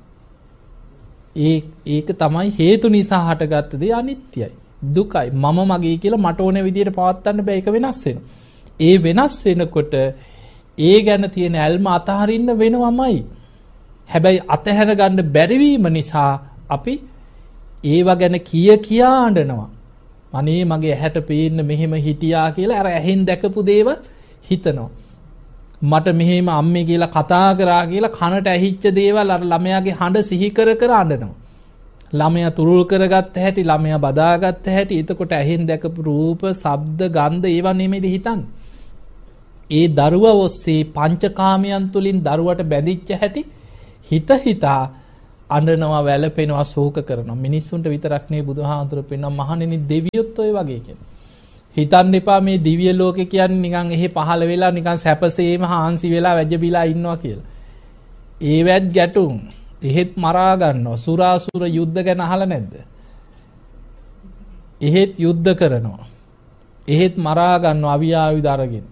ඒක තමයි හේතු නිසා හටගත්ත දේ අනිත්‍යයි, දුකයි. මම මගේ කියලා මට ඕන විදිහට පවත්වන්න බෑ. ඒක වෙනස් වෙනවා. ඒ වෙනස් වෙනකොට ඒ ගැන තියෙන ඇල්ම අතහරින්න වෙනවමයි. හැබැයි අතහැර ගන්න බැරිවීම නිසා අපි ඒවා ගැන කියා අඬනවා. අනේ මගේ ඇහැට පේන්න මෙහෙම හිටියා කියලා අර ඇහෙන් දැකපු දේවල් හිතනවා. මට මෙහෙම අම්මේ කියලා කතා කරා කියලා කනට ඇහිච්ච දේවල් අර ළමයාගේ හඬ සිහි කර අඬනවා. ළමයා තුරුල් කරගත්ත හැටි, ළමයා බදාගත්ත හැටි, එතකොට ඇහෙන් දැකපු රූප, ශබ්ද, ගන්ධ ඒවා නෙමෙයිද හිතන්නේ. ඒ දරුවා ඔස්සේ පංචකාමයන් තුලින් දරුවට බැඳිච්ච හැටි හිතා අඬනවා, වැළපෙනවා, ශෝක කරනවා. මිනිස්සුන්ට විතරක් නෙවෙයි බුදුහාමුදුරුවෝ පෙන්වන මහණෙනි දෙවියොත් ඔය වගේ කියලා. හිතන්න එපා මේ දිව්‍ය ලෝකේ කියන්නේ නිකන් එහෙ පහළ වෙලා නිකන් සැපසේම හාන්සි වෙලා වැජබිලා ඉන්නවා කියලා. ඒවැත් ගැටුම්. එහෙත් මරා ගන්නවා. සුරාසුර යුද්ධ ගැන අහලා නැද්ද? එහෙත් යුද්ධ කරනවා. එහෙත් මරා ගන්නවා අවියායුධ අරගෙන.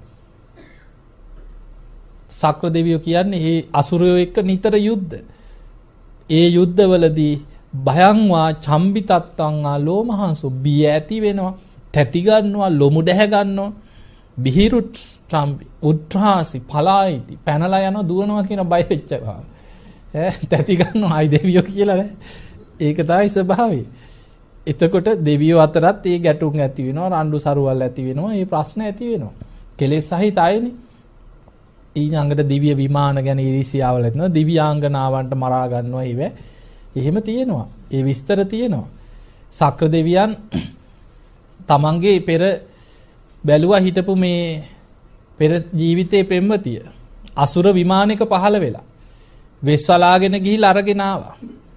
සක්‍ර දෙවියෝ කියන්නේ මේ අසුරයෝ එක්ක නිතර යුද්ධ. ඒ යුද්ධවලදී භයංවා චම්බිතත්තං ආලෝමහංසු බිය ඇති වෙනවා, තැති ගන්නවා, ලොමු දැහ ගන්නවා, බිහිරුත් චම්බි උත්‍රාසි පලායිති පැනලා යනවා, දුවනවා කියන බය වෙච්ච ගා. තැති ගන්නවා අයි දෙවියෝ කියලා නෑ. ඒක තමයි ස්වභාවය. එතකොට දෙවියෝ අතරත් මේ ගැටුම් ඇති වෙනවා, රණ්ඩු සරුවල් ඇති වෙනවා, මේ ප්‍රශ්න ඇති වෙනවා. කෙලෙස් සහිත අයනේ. ඊළඟට දිව්‍ය විමාන ගැන ඉරිසියාවල් ඇතිවෙනවා, දිව්‍යාංගනාවන්ට මරා ගන්නවා. එහෙම තියෙනවා. ඒ විස්තර තියෙනවා. සක්‍ර දෙවියන් තමන්ගේ පෙර බැලුවා හිටපු මේ පෙර ජීවිතයේ පෙම්වතිය අසුර විමානයක පහළ වෙලා වෙස්වලාගෙන ගිහිල්ලා අරගෙන ආවා.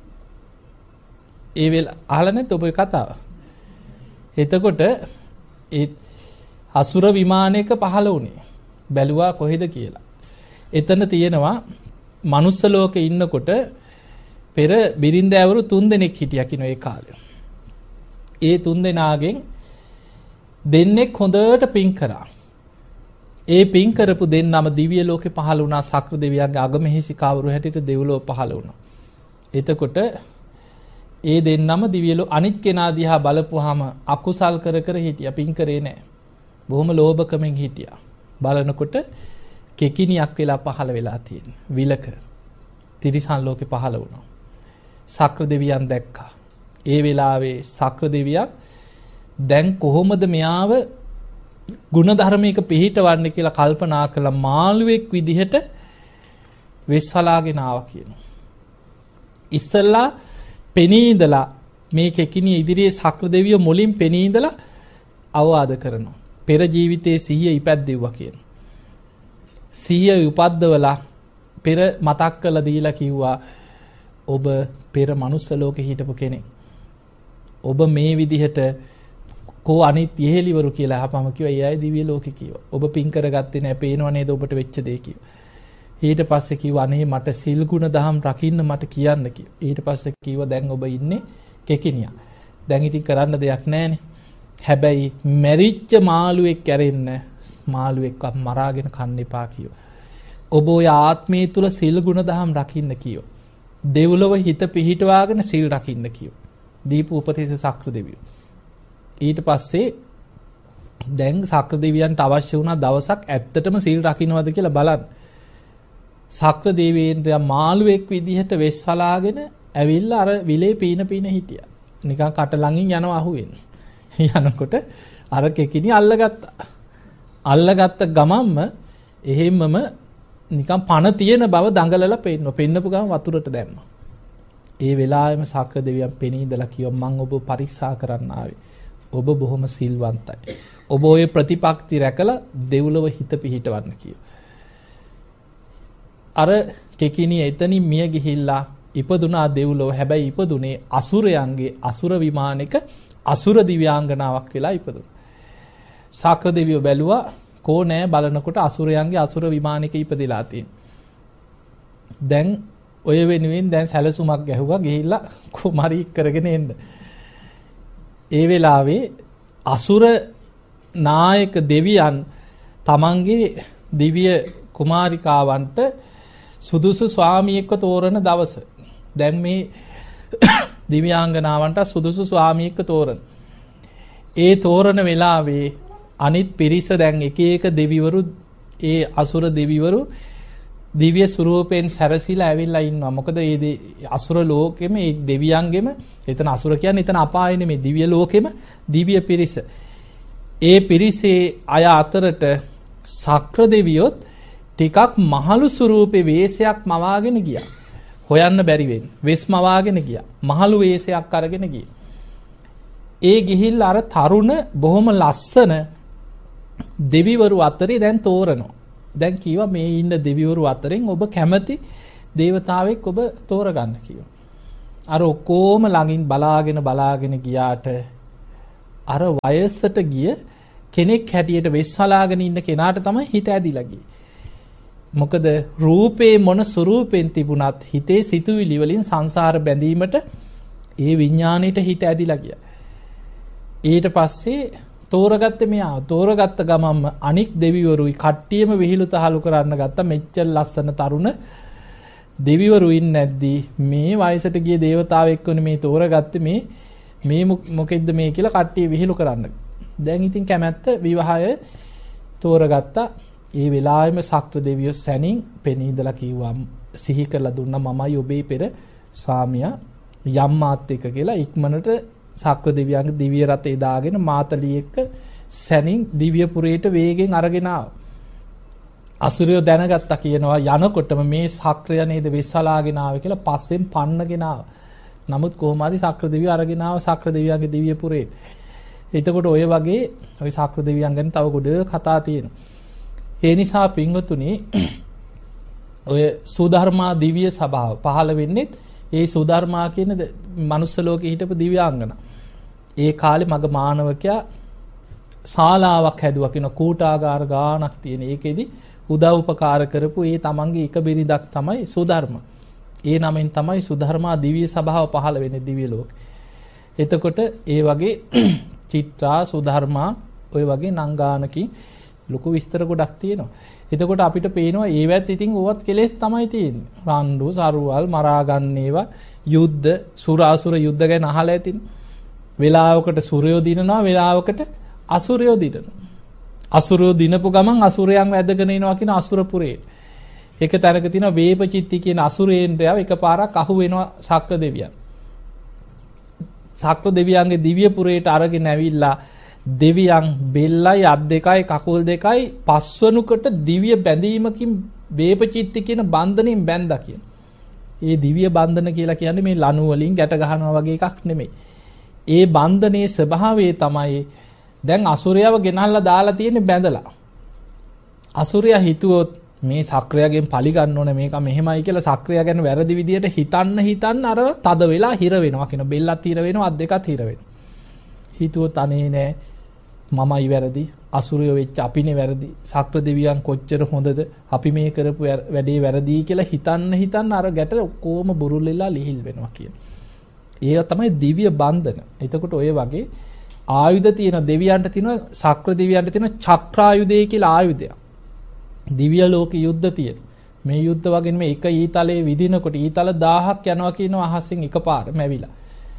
ඒ වෙලාව අහලා නැත්ද ඔබ කතාව? එතකොට ඒ අසුර විමානයක පහළ වුණේ බැලුවා කොහෙද කියලා. එතන තියෙනවා මනුස්ස ලෝකේ ඉන්නකොට පෙර බිරින්දෑවරු 3 දෙනෙක් හිටියා කිනෝ ඒ කාලේ. ඒ 3 දෙනාගෙන් දෙන්නෙක් හොඳට පින් කරා. ඒ පින් කරපු දෙන්නම දිව්‍ය ලෝකේ පහළ වුණා. සක්‍ර දෙවියන්ගේ අගමෙහිසි කවුරු හැටියට දෙව්ලොව පහළ වුණා. එතකොට ඒ දෙන්නම දිව්‍ය ලෝක අනිත් කෙනා දිහා බලපුවාම අකුසල් කර හිටියා. පින් කරේ නැහැ. බොහොම ලෝභකමෙන් හිටියා. බලනකොට කෙකිනියක් වෙලා පහළ වෙලා තියෙන විලක තිරිසන් ලෝකේ පහළ වුණා. සක්‍ර දෙවියන් දැක්කා. ඒ වෙලාවේ සක්‍ර දෙවියන් දැන් කොහොමද මෙයාව ගුණධර්මයක පිළිහිටවන්නේ කියලා කල්පනා කළා. මාළුවෙක් විදිහට වෙස්වලාගෙන ආවා කියනවා. ඉස්සල්ලා පෙනී ඉඳලා මේ කෙකිනිය ඉදිරියේ සක්‍ර දෙවියෝ මුලින් පෙනී ඉඳලා අවවාද කරනවා. පෙර ජීවිතයේ සිහිය ඉපැද්දෙව්වා කියනවා. සිහිය උපද්දවලා පෙර මතක් කරලා දීලා කිව්වා ඔබ පෙර මනුස්ස ලෝකේ හිටපු කෙනෙක්. ඔබ මේ විදිහට කෝ අනිත් ඉහෙලිවරු කියලා අහපම කිව්වා. ඒ අය දිව්‍ය ලෝකේ කිව්වා. ඔබ පින් කරගත්තේ නැහැ. පේනව නේද ඔබට වෙච්ච දේ කිව්වා. ඊට පස්සේ කිව්වා අනේ මට සිල් ගුණ දහම් රකින්න මට කියන්න කිව්වා. ඊට පස්සේ කිව්වා දැන් ඔබ ඉන්නේ කෙකිනියා. දැන් ඉතින් කරන්න දෙයක් නැහැනේ. හැබැයි මැරිච්ච මාළුවෙක් කැරෙන්න මාළුවෙක්ව මරාගෙන කන්න එපා කිව්වා. ඔබ ඔය ආත්මය තුල සිල් ගුණ දහම් රකින්න කිව්වා. දෙව්ලොව හිත පිහිටවාගෙන සිල් රකින්න කිව්වා. දීපු උපතිස්ස සක්‍ර දෙවියෝ. ඊට පස්සේ දැන් සක්‍ර දෙවියන්ට අවශ්‍ය වුණා දවසක් ඇත්තටම සීල් රකින්නවද කියලා බලන්න. සක්‍ර දේවේන්ද්‍රයා මාළුවෙක් විදිහට වෙස් වලාගෙන ඇවිල්ලා අර විලේ පීන හිටියා. නිකන් කට ළඟින් යනවා අහුවෙන්නේ. යනකොට අර කෙකිනි අල්ලගත්තා. අල්ලගත්ත ගමන්ම එහෙම්මම නිකන් පණ තියෙන බව දඟලලා පෙන්නපු ගමන් වතුරට දැම්මා. ඒ වෙලාවෙම සක්‍ර දෙවියන් පෙනී ඉඳලා කිව්වා මම ඔබ පරීක්ෂා කරන්න ආවේ. ඔබ බොහොම සිල්වන්තයි. ඔබ ඔය ප්‍රතිපක්ති රැකලා දෙව්ලොව හිත පිහිටවන්න කිව්වා. අර කෙකිනි එතනින් මිය ගිහිල්ලා ඉපදුනා දෙව්ලොව. හැබැයි ඉපදුනේ අසුරයන්ගේ අසුර විමානයක අසුර දිව්‍යාංගනාවක් වෙලා ඉපදුනා. සක්‍ර දෙවියෝ බැලුවා කෝ නෑ බලනකොට අසුරයන්ගේ අසුර විමානයක ඉපදිලා තියෙනවා. දැන් ඔය වෙනුවෙන් දැන් සැලසුමක් ගැහුවා ගිහිල්ලා කුමාරි කරගෙන එන්න. ඒ වෙලාවේ අසුර නායක දෙවියන් තමන්ගේ දිව්‍ය කුමාරිකාවන්ට සුදුසු ස්වාමියෙක්ව තෝරන දවස. දැන් මේ දිව්‍යාංගනාවන්ට සුදුසු ස්වාමියෙක්ව තෝරන. ඒ තෝරන වෙලාවේ අනිත් පිරිස දැන් එක එක දෙවිවරු ඒ අසුර දෙවිවරු දිව්‍ය ස්වරූපයෙන් සැරසිලා ඇවිල්ලා ඉන්නවා. මොකද මේ අසුර ලෝකෙම ඒ දෙවියන්ගෙම එතන අසුර කියන්නේ එතන අපාය නෙමෙයි දිව්‍ය ලෝකෙම දිව්‍ය පිරිස. ඒ පිරිසේ අය අතරට සක්‍ර දෙවියොත් ටිකක් මහලු ස්වරූපේ වේශයක් මවාගෙන ගියා. හොයන්න බැරි වෙන්නේ. වෙස් මවාගෙන ගියා. මහලු වේශයක් අරගෙන ගියා. ඒ ගිහිල්ලා අර තරුණ බොහොම ලස්සන දෙවිවරු අතරේ දැන් තෝරනවා. දැන් කීවා මේ ඉන්න දෙවිවරු අතරින් ඔබ කැමති දේවතාවෙක් ඔබ තෝරගන්න කිව්වා. අර ඔක්කොම ළඟින් බලාගෙන ගියාට අර වයසට ගිය කෙනෙක් හැටියට වෙස්වලාගෙන ඉන්න කෙනාට තමයි හිත ඇදිලා ගියේ. මොකද රූපේ මොන ස්වරූපෙන් තිබුණත් හිතේ සිතුවිලි වලින් සංසාර බැඳීමට ඒ විඥාණයට හිත ඇදිලා ගියා. ඊට පස්සේ තෝරගත්තේ මෙයා. තෝරගත්ත ගමන්ම අනික් දෙවිවරුයි කට්ටියම විහිළු තහළු කරන්න ගත්තා. මෙච්චර ලස්සන තරුණ දෙවිවරු ඉන්නේ නැද්දි මේ වයසට ගිය දේවතාවෙක් වුණේ මේ තෝරගත්තේ මේ මොකෙද්ද මේ කියලා කට්ටිය විහිළු කරන්න. දැන් ඉතින් කැමැත්ත විවාහය තෝරගත්තා. ඒ වෙලාවෙම සක්‍ර දෙවියෝ සැනින් පෙනී ඉඳලා කිව්වා සිහි කරලා දුන්නා මමයි ඔබේ පෙර ස්වාමියා යම් මාත් එක්ක කියලා. ඉක්මනට සක්‍ර දෙවියන්ගේ දිව්‍ය රථේ දාගෙන මාතලී එක්ක සැනින් දිව්‍යපුරයට වේගෙන් අරගෙන ආවා. අසුරයෝ දැනගත්තා කියනවා යනකොටම මේ සක්‍රය නේද වෙස්වලාගෙන ආවේ කියලා පස්සෙන් පන්නගෙන ආවා. නමුත් කොහොම හරි සක්‍ර දෙවියෝ අරගෙන ආවා සක්‍ර දෙවියන්ගේ දිව්‍යපුරේ. එතකොට ඔය වගේ ඔය සක්‍ර දෙවියන් ගැන තව ගොඩ කතා තියෙනවා. ඒ නිසා පින්වතුනි ඔය සුධර්මා දිව්‍ය සභාව පහළ වෙන්නේ ඒ සුධර්මා කියන මනුස්ස ලෝකේ හිටපු දිව්‍යාංගන. ඒ කාලේ මග මානවකයා ශාලාවක් හැදුවා කියන කූටාගාර ගානක් තියෙන. ඒකෙදි උදව් උපකාර කරපු ඒ තමන්ගේ එක බිරිඳක් තමයි සුධර්ම. ඒ නමෙන් තමයි සුධර්මා දිව්‍ය සභාව පහළ වෙන්නේ දිව්‍ය ලෝකේ. එතකොට ඒ වගේ චිත්‍රා සුධර්මා ඔය වගේ නංගානකින් ලොකු විස්තර ගොඩක් තියෙනවා. එතකොට අපිට පේනවා ඒවත් ඉතින් ඕවත් කෙලෙස් තමයි තියෙන්නේ. රණ්ඩු සරුවල් මරා ගන්න ඒවා යුද්ධ සුරාසුර යුද්ධ ගැන අහලා ඇතින්. වෙලාවකට සූර්යෝ දිනනවා වෙලාවකට අසුරයෝ දිනනවා. අසුරයෝ දිනපු ගමන් අසුරයන් වැදගෙන එනවා කියන අසුරපුරේ. එක තැනක තියෙනවා වේපචිත්ති කියන අසුරේන්ද්‍රයව එකපාරක් අහු වෙනවා සක්‍ර දෙවියන්. සක්‍ර දෙවියන්ගේ දිව්‍යපුරයට අරගෙන ඇවිල්ලා දෙවියන් බෙල්ලයි අත් දෙකයි කකුල් දෙකයි පස්වනුකට දිව්‍ය බැඳීමකින් වේපචිත්ති කියන බන්ධනෙන් බැඳලා කියන. ඒ දිව්‍ය බන්ධන කියලා කියන්නේ මේ ලණු වලින් ගැට ගහනවා වගේ එකක් නෙමෙයි. ඒ බන්ධනයේ ස්වභාවය තමයි දැන් අසුරයව ගෙනල්ලා දාලා තියෙන්නේ බැඳලා. අසුරයා හිතුවොත් මේ සක්‍රයාගෙන් පලි ගන්න ඕනේ මේක මෙහෙමයි කියලා සක්‍රයා ගැන වැරදි විදියට හිතන්න අර තද වෙලා හිර වෙනවා කියන බෙල්ලත් හිර වෙනවා අත් දෙකත් හිර වෙනවා. හිතුවොත් අනේ නෑ මමයි වැරදි අසුරයෝ වෙච්ච අපිනේ වැරදි සක්‍ර දෙවියන් කොච්චර හොඳද අපි මේ කරපු වැඩේ වැරදි කියලා හිතන්න අර ගැට ඔක්කොම බුරුල් වෙලා ලිහිල් වෙනවා කියන. ඒක තමයි දිව්‍ය බන්ධන. එතකොට ඔය වගේ ආයුධ තියෙන දෙවියන්ට තියෙන සක්‍ර දෙවියන්ට තියෙන චක්‍රායුධය කියලා ආයුධයක්. දිව්‍ය ලෝක යුද්ධ තියෙන. මේ යුද්ධ වගේ මේ එක ඊතලයේ විදිනකොට ඊතල 1000ක් යනවා කියනවා අහසෙන් එකපාරම ඇවිලා.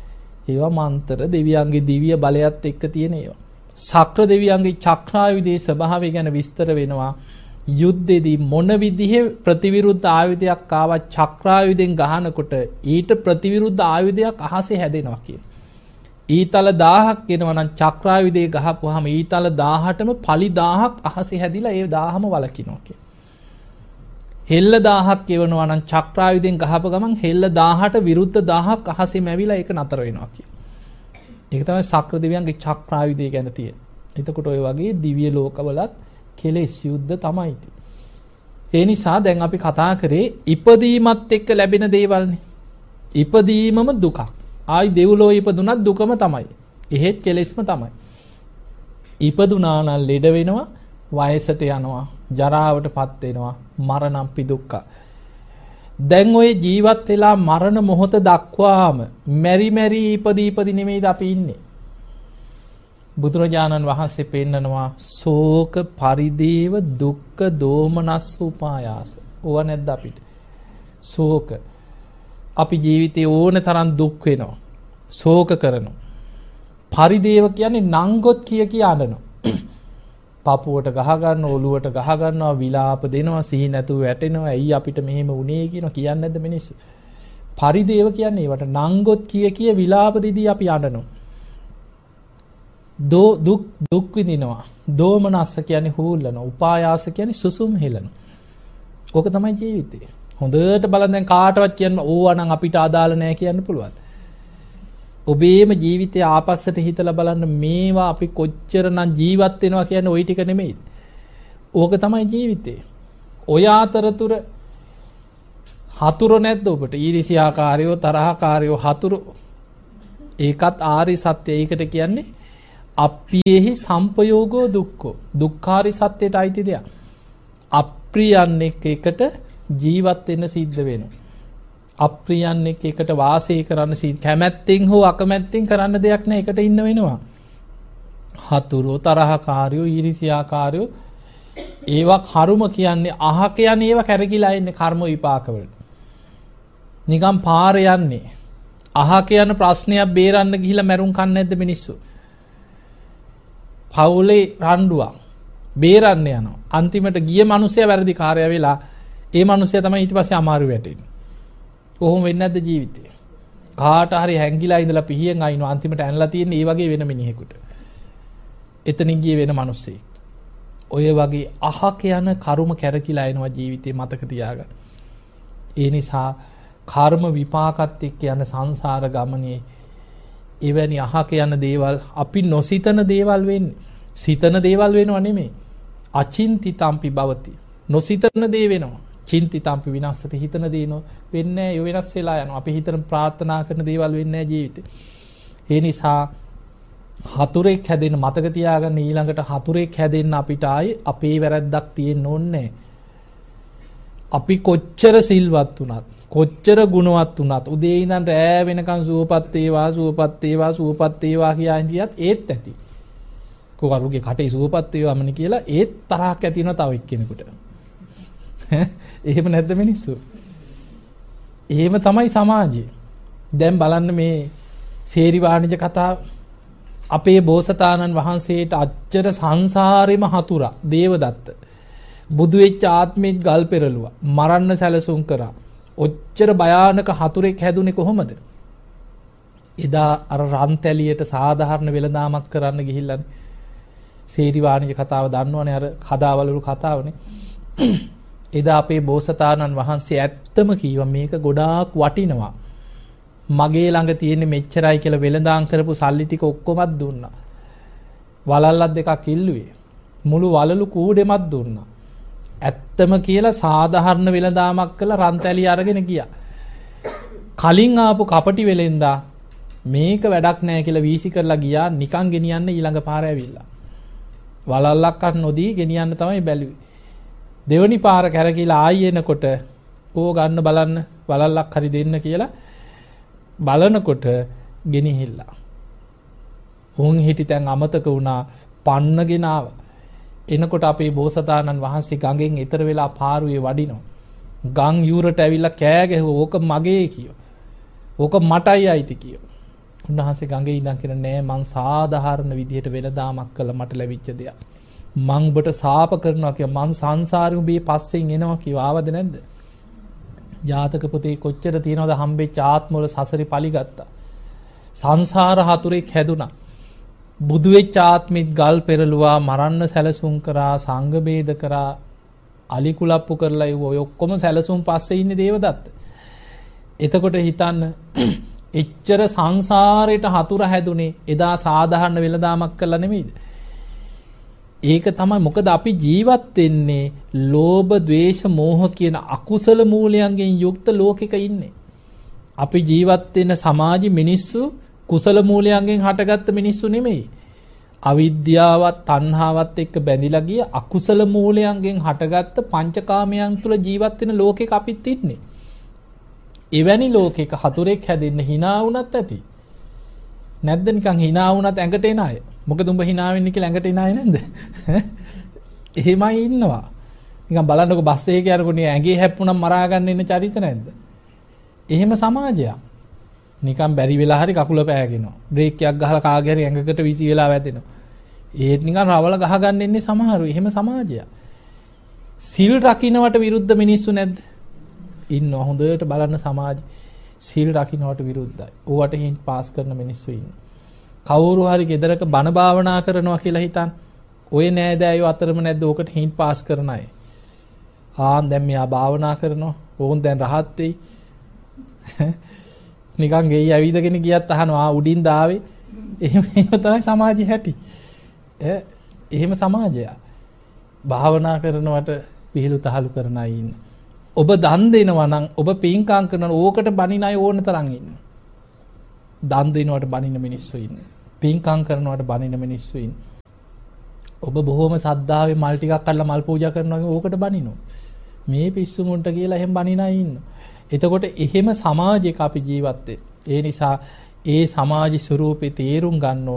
ඒවා මන්තර දෙවියන්ගේ දිව්‍ය බලයත් එක්ක තියෙන ඒවා. ශක්‍ර දෙවියන්ගේ චක්‍රායුධයේ ස්වභාවය ගැන විස්තර වෙනවා. යුද්ධෙදී මොන විදිහේ ප්‍රතිවිරුද්ධ ආයුධයක් ආවත් චක්‍රායුධෙන් ගහනකොට ඊට ප්‍රතිවිරුද්ධ ආයුධයක් අහසේ හැදෙනවා කියන. ඊතල 1000ක් එනවා නම් චක්‍රායුධයේ ගහපුවාම ඊතල 1000ටම පලි 1000ක් අහසේ හැදිලා ඒ 1000ම වලකිනවා කියන. හෙල්ල 1000ක් එවනවා නම් චක්‍රායුධෙන් ගහපු ගමන් හෙල්ල 1000ට විරුද්ධ 1000ක් අහසේම ඇවිලා ඒක නතර වෙනවා කියන. ඒක තමයි ශක්‍ර දෙවියන්ගේ චක්‍රායුධය ගැන තියෙන. එතකොට ඔය වගේ දිව්‍ය ලෝකවලත් කෙලෙස් යුද්ධ තමයි. ඒ නිසා දැන් අපි කතා කරේ ඉපදීමත් එක්ක ලැබෙන දේවල්නේ. ඉපදීමම දුකක්. ආයි දෙව්ලෝ ඉපදුනත් දුකම තමයි. එහෙත් කෙලෙස්ම තමයි. ඉපදුනා නම් ලෙඩ වෙනවා, වයසට යනවා, ජරාවටපත් වෙනවා, මරණම්පි දුක්ඛ. දැන් ඔය ජීවත් වෙලා මරණ මොහොත දක්වාම මෙරි මෙරි ඉපදී නෙමෙයිද අපි ඉන්නේ. බුදුරජාණන් වහන්සේ පෙන්නනවා ශෝක පරිදේව දුක්ඛ දෝමනස් උපායාස. ඕව නැද්ද අපිට? ශෝක. අපි ජීවිතේ ඕන තරම් දුක් වෙනවා. ශෝක කරනවා. පරිදේව කියන්නේ නංගොත් කිය අඬනවා. පපුවට ගහ ගන්න, ඔලුවට ගහ ගන්නවා, විලාප දෙනවා, සිහි නැතුව වැටෙනවා. ඇයි අපිට මෙහෙම වුනේ කියනවා කියන්නේ නැද්ද මිනිස්සු? පරිදේව කියන්නේ ඒවට නංගොත් කිය විලාප දෙදී අපි අඬනවා. දුක් විඳිනවා. දෝමනස්ස කියන්නේ හූල්ලනවා. උපායාස කියන්නේ සුසුම් හෙලනවා. ඕක තමයි ජීවිතේ. හොඳට බලන්න දැන් කාටවත් කියන්න ඕවා නම් අපිට අදාළ නැහැ කියන්න පුළුවන්. ඔබේම ජීවිතය ආපස්සට හිතලා බලන්න මේවා අපි කොච්චරනම් ජීවත් වෙනවා කියන්නේ ওই ටික නෙමෙයි. ඕක තමයි ජීවිතේ. ඔය අතරතුර හතුරු නැද්ද ඔබට? ඊර්ෂ්‍යාකාරයෝ, තරහකාරයෝ හතුරු. ඒකත් ආරි සත්‍ය. ඒකට කියන්නේ අප්පියෙහි සම්පයෝගෝ දුක්ඛෝ. දුක්ඛාරි සත්‍යයට අයිති දෙයක්. අප්‍රියන් එකට ජීවත් වෙන්න සිද්ධ වෙනවා. අප්‍රියන් එකට වාසය කරන්න කැමැත්තෙන් හෝ අකමැත්තෙන් කරන්න දෙයක් නෑ. එකට ඉන්න වෙනවා. හතුරෝ, තරහකාරයෝ, ඊර්ෂ්‍යාකාරයෝ ඒවා කර්ම කියන්නේ අහ කියන්නේ ඒවා කැරකිලා ඉන්නේ කර්ම විපාකවලට. නිකම් පාර යන්නේ. අහ කියන ප්‍රශ්නයක් බේරන්න ගිහිලා මැරුම් කන්නේ නැද්ද මිනිස්සු? පවුලේ රණ්ඩුවක් බේරන්න යනවා. අන්තිමට ගිය මිනිස්සයා වැරදි කාර්යය වෙලා ඒ මිනිස්සයා තමයි ඊට පස්සේ අමාරු වැටෙන්නේ. කොහොම වෙන්නේ නැද්ද ජීවිතේ? කාට හරි හැංගිලා ඉඳලා පිහියෙන් අයින්ව අන්තිමට ඇනලා තියෙන්නේ ඒ වගේ වෙන මිනිහෙකුට. එතනින් ගියේ වෙන මිනිස්සෙක්. ඔය වගේ අහක යන කර්ම කැරකිලා එනවා ජීවිතේ මතක තියාගන්න. ඒ නිසා කර්ම විපාකත් එක්ක යන සංසාර ගමනේ එවැනි අහක යන දේවල් අපි නොසිතන දේවල් වෙන්නේ. සිතන දේවල් වෙනව නෙමෙයි. අචින්තිතම්පි භවති. නොසිතන දේ වෙනවා. චින්තිතම්පි විනාශති. හිතන දේ වෙන්නේ නැහැ. ඒ වෙනස් වෙලා යනවා. අපි හිතන ප්‍රාර්ථනා කරන දේවල් වෙන්නේ නැහැ ජීවිතේ. ඒ නිසා හතුරෙක් හැදෙන්න මතක තියාගන්න. ඊළඟට හතුරෙක් හැදෙන්න අපිට ආයේ අපේ වැරද්දක් තියෙන්න ඕනේ. අපි කොච්චර සිල්වත් වුණත්, කොච්චර ගුණවත් වුණත් උදේ ඉඳන් රෑ වෙනකන් සුවපත් වේවා, සුවපත් වේවා, සුවපත් වේවා කියා හිටියත් ඒත් ඇති. කවුරුගේ කටේ සුවපත් වේවාමනේ කියලා ඒත් තරහක් ඇති වෙනවා තව එක්කෙනෙකුට. එහෙම නැද්ද මිනිස්සු? එහෙම තමයි සමාජය. දැන් බලන්න මේ සේරි වාණිජ කතාව. අපේ බෝසතාණන් වහන්සේට අච්චර සංසාරෙම හතුරා දේවදත්ත. බුදු වෙච්ච ආත්මෙත් ගල් පෙරළුවා. මරන්න සැලසුම් කරා. ඔච්චර භයානක හතුරෙක් හැදුනේ කොහොමද? එදා අර රන්තැලියට සාධාරණ වෙළඳාමක් කරන්න ගිහිල්ලානේ. සේරි වාණිජ කතාව දන්නවනේ, අර කදාවලු කතාවනේ. එදා අපේ බෝසතාණන් වහන්සේ ඇත්තම කීවා මේක ගොඩාක් වටිනවා. මගේ ළඟ තියෙන්නේ මෙච්චරයි කියලා වෙළඳාම් කරපු සල්ලි ටික ඔක්කොමත් දුන්නා. වලල්ලක් දෙකක් ඉල්ලුවේ. මුළු වලලු කූඩෙමත් දුන්නා. ඇත්තම කියලා සාධාරණ වෙළඳාමක් කළා රන්තැලිය අරගෙන ගියා. කලින් ආපු කපටි වෙලෙන්දා මේක වැඩක් නෑ කියලා වීසි කරලා ගියා. නිකන් ගෙනියන්න ඊළඟ පාර ඇවිල්ලා. වලල්ලක්වත් නොදී ගෙනියන්න තමයි බැලුවේ. දෙවනි පාර කැරකිලා ආයෙ එනකොට කෝ ගන්න බලන්න වලල්ලක් හරි දෙන්න කියලා බලනකොට ගෙනිහිල්ලා. උන් හිටි තැන් අමතක වුණා. පන්නගෙන ආවා. එනකොට අපේ බෝසතාණන් වහන්සේ ගඟෙන් එතර වෙලා පාරුවේ වඩිනවා. ගම් යූරට ඇවිල්ලා කෑ ගැහුවා ඕක මගේ කියෝ. ඕක මටයි අයිති කියෝ. උන්වහන්සේ ගඟේ ඉඳන් කියන නෑ මං සාධාරණ විදිහට වෙලදාමක් කළා මට ලැබිච්ච දෙයක්. මං ඔබට සාප කරනවා කියලා මං සංසාරෙ උඹේ පස්සෙන් එනවා කිව්වා. ආවද නැද්ද? ජාතක පොතේ කොච්චර තියෙනවද හම්බෙච්ච ආත්මවල සසරි පලිගත්තා. සංසාර හතුරෙක් හැදුනා. බුදු වෙච්ච ආත්මෙත් ගල් පෙරළුවා, මරන්න සැලසුම් කරා, සංඝ බේද කරා, අලි කුලප්පු කරලා ඔය ඔක්කොම සැලසුම් පස්සේ ඉන්නේ දේවදත්ත. එතකොට හිතන්න එච්චර සංසාරයට හතුර හැදුනේ එදා සාධාරණ වෙලදාමක් කළා නෙමෙයිද? ඒක තමයි. මොකද අපි ජීවත් වෙන්නේ ලෝභ, ද්වේෂ, මෝහ කියන අකුසල මූලයන්ගෙන් යුක්ත ලෝකෙක ඉන්නේ. අපි ජීවත් වෙන සමාජ මිනිස්සු කුසල මූලයන්ගෙන් හටගත්ත මිනිස්සු නෙමෙයි. අවිද්‍යාවත් තණ්හාවත් එක්ක බැඳිලා ගිය අකුසල මූලයන්ගෙන් හටගත්ත පංචකාමයන් තුල ජීවත් වෙන ලෝකෙක අපිත් ඉන්නේ. එවැනි ලෝකෙක හතුරෙක් හැදෙන්න hina වුණත් ඇති. නැද්ද නිකන් hina වුණත් ඇඟට එන අය. මොකද උඹ hina වෙන්නේ කියලා ඇඟට එන අය නැද්ද? එහෙමයි ඉන්නවා. නිකන් බලන්නකො බස් එකේ යනකොට ඇඟේ හැප්පුණම් මරා ගන්න ඉන්න චරිත නැද්ද? එහෙම සමාජයක්. නිකන් බැරි වෙලා හරි කකුල පෑගෙනවා. බ්‍රේක් එකක් ගහලා කාගේ හරි ඇඟකට විසි වෙලා වැදෙනවා. ඒත් නිකන් රවල ගහ ගන්න ඉන්නේ සමහරු. එහෙම සමාජයක්. සිල් රකින්නවට විරුද්ධ මිනිස්සු නැද්ද? ඉන්නවා. හොඳට බලන්න සමාජ සිල් රකින්නවට විරුද්ධයි. ඕවට හින් පාස් කරන මිනිස්සු ඉන්නවා. කවුරු හරි ගෙදරක බණ භාවනා කරනවා කියලා හිතන් ඔය නෑදෑයෝ අතරම නැද්ද ඕකට හින් පාස් කරන අය? දැන් මෙයා භාවනා කරනවා. ඕන් දැන් රහත් වෙයි. නිකන් ගෙයි ඇවිදගෙන ගියත් අහනවා උඩින් දාවේ. එහෙම තමයි සමාජය හැටි. එහෙම සමාජය. භාවනා කරනවට විහිළු තහළු කරන අය ඉන්න. ඔබ දන් දෙනවා නම් ඔබ පින්කම් කරනවා ඕකට බනින අය ඕන තරම් ඉන්න. දන් දෙනවට බනින මිනිස්සු ඉන්න. පින්කම් කරනවට බනින මිනිස්සු ඉන්න. ඔබ බොහොම සද්ධාවේ මල් ටිකක් අල්ල මල් පූජා කරනවා වගේ ඕකට බනිනවා. මේ පිස්සු මුන්ට කියලා එහෙම බනින අය ඉන්න. එතකොට එහෙම සමාජයක අපි ජීවත් වෙන්නේ. ඒ නිසා ඒ සමාජ ස්වරූපේ තේරුම් ගන්න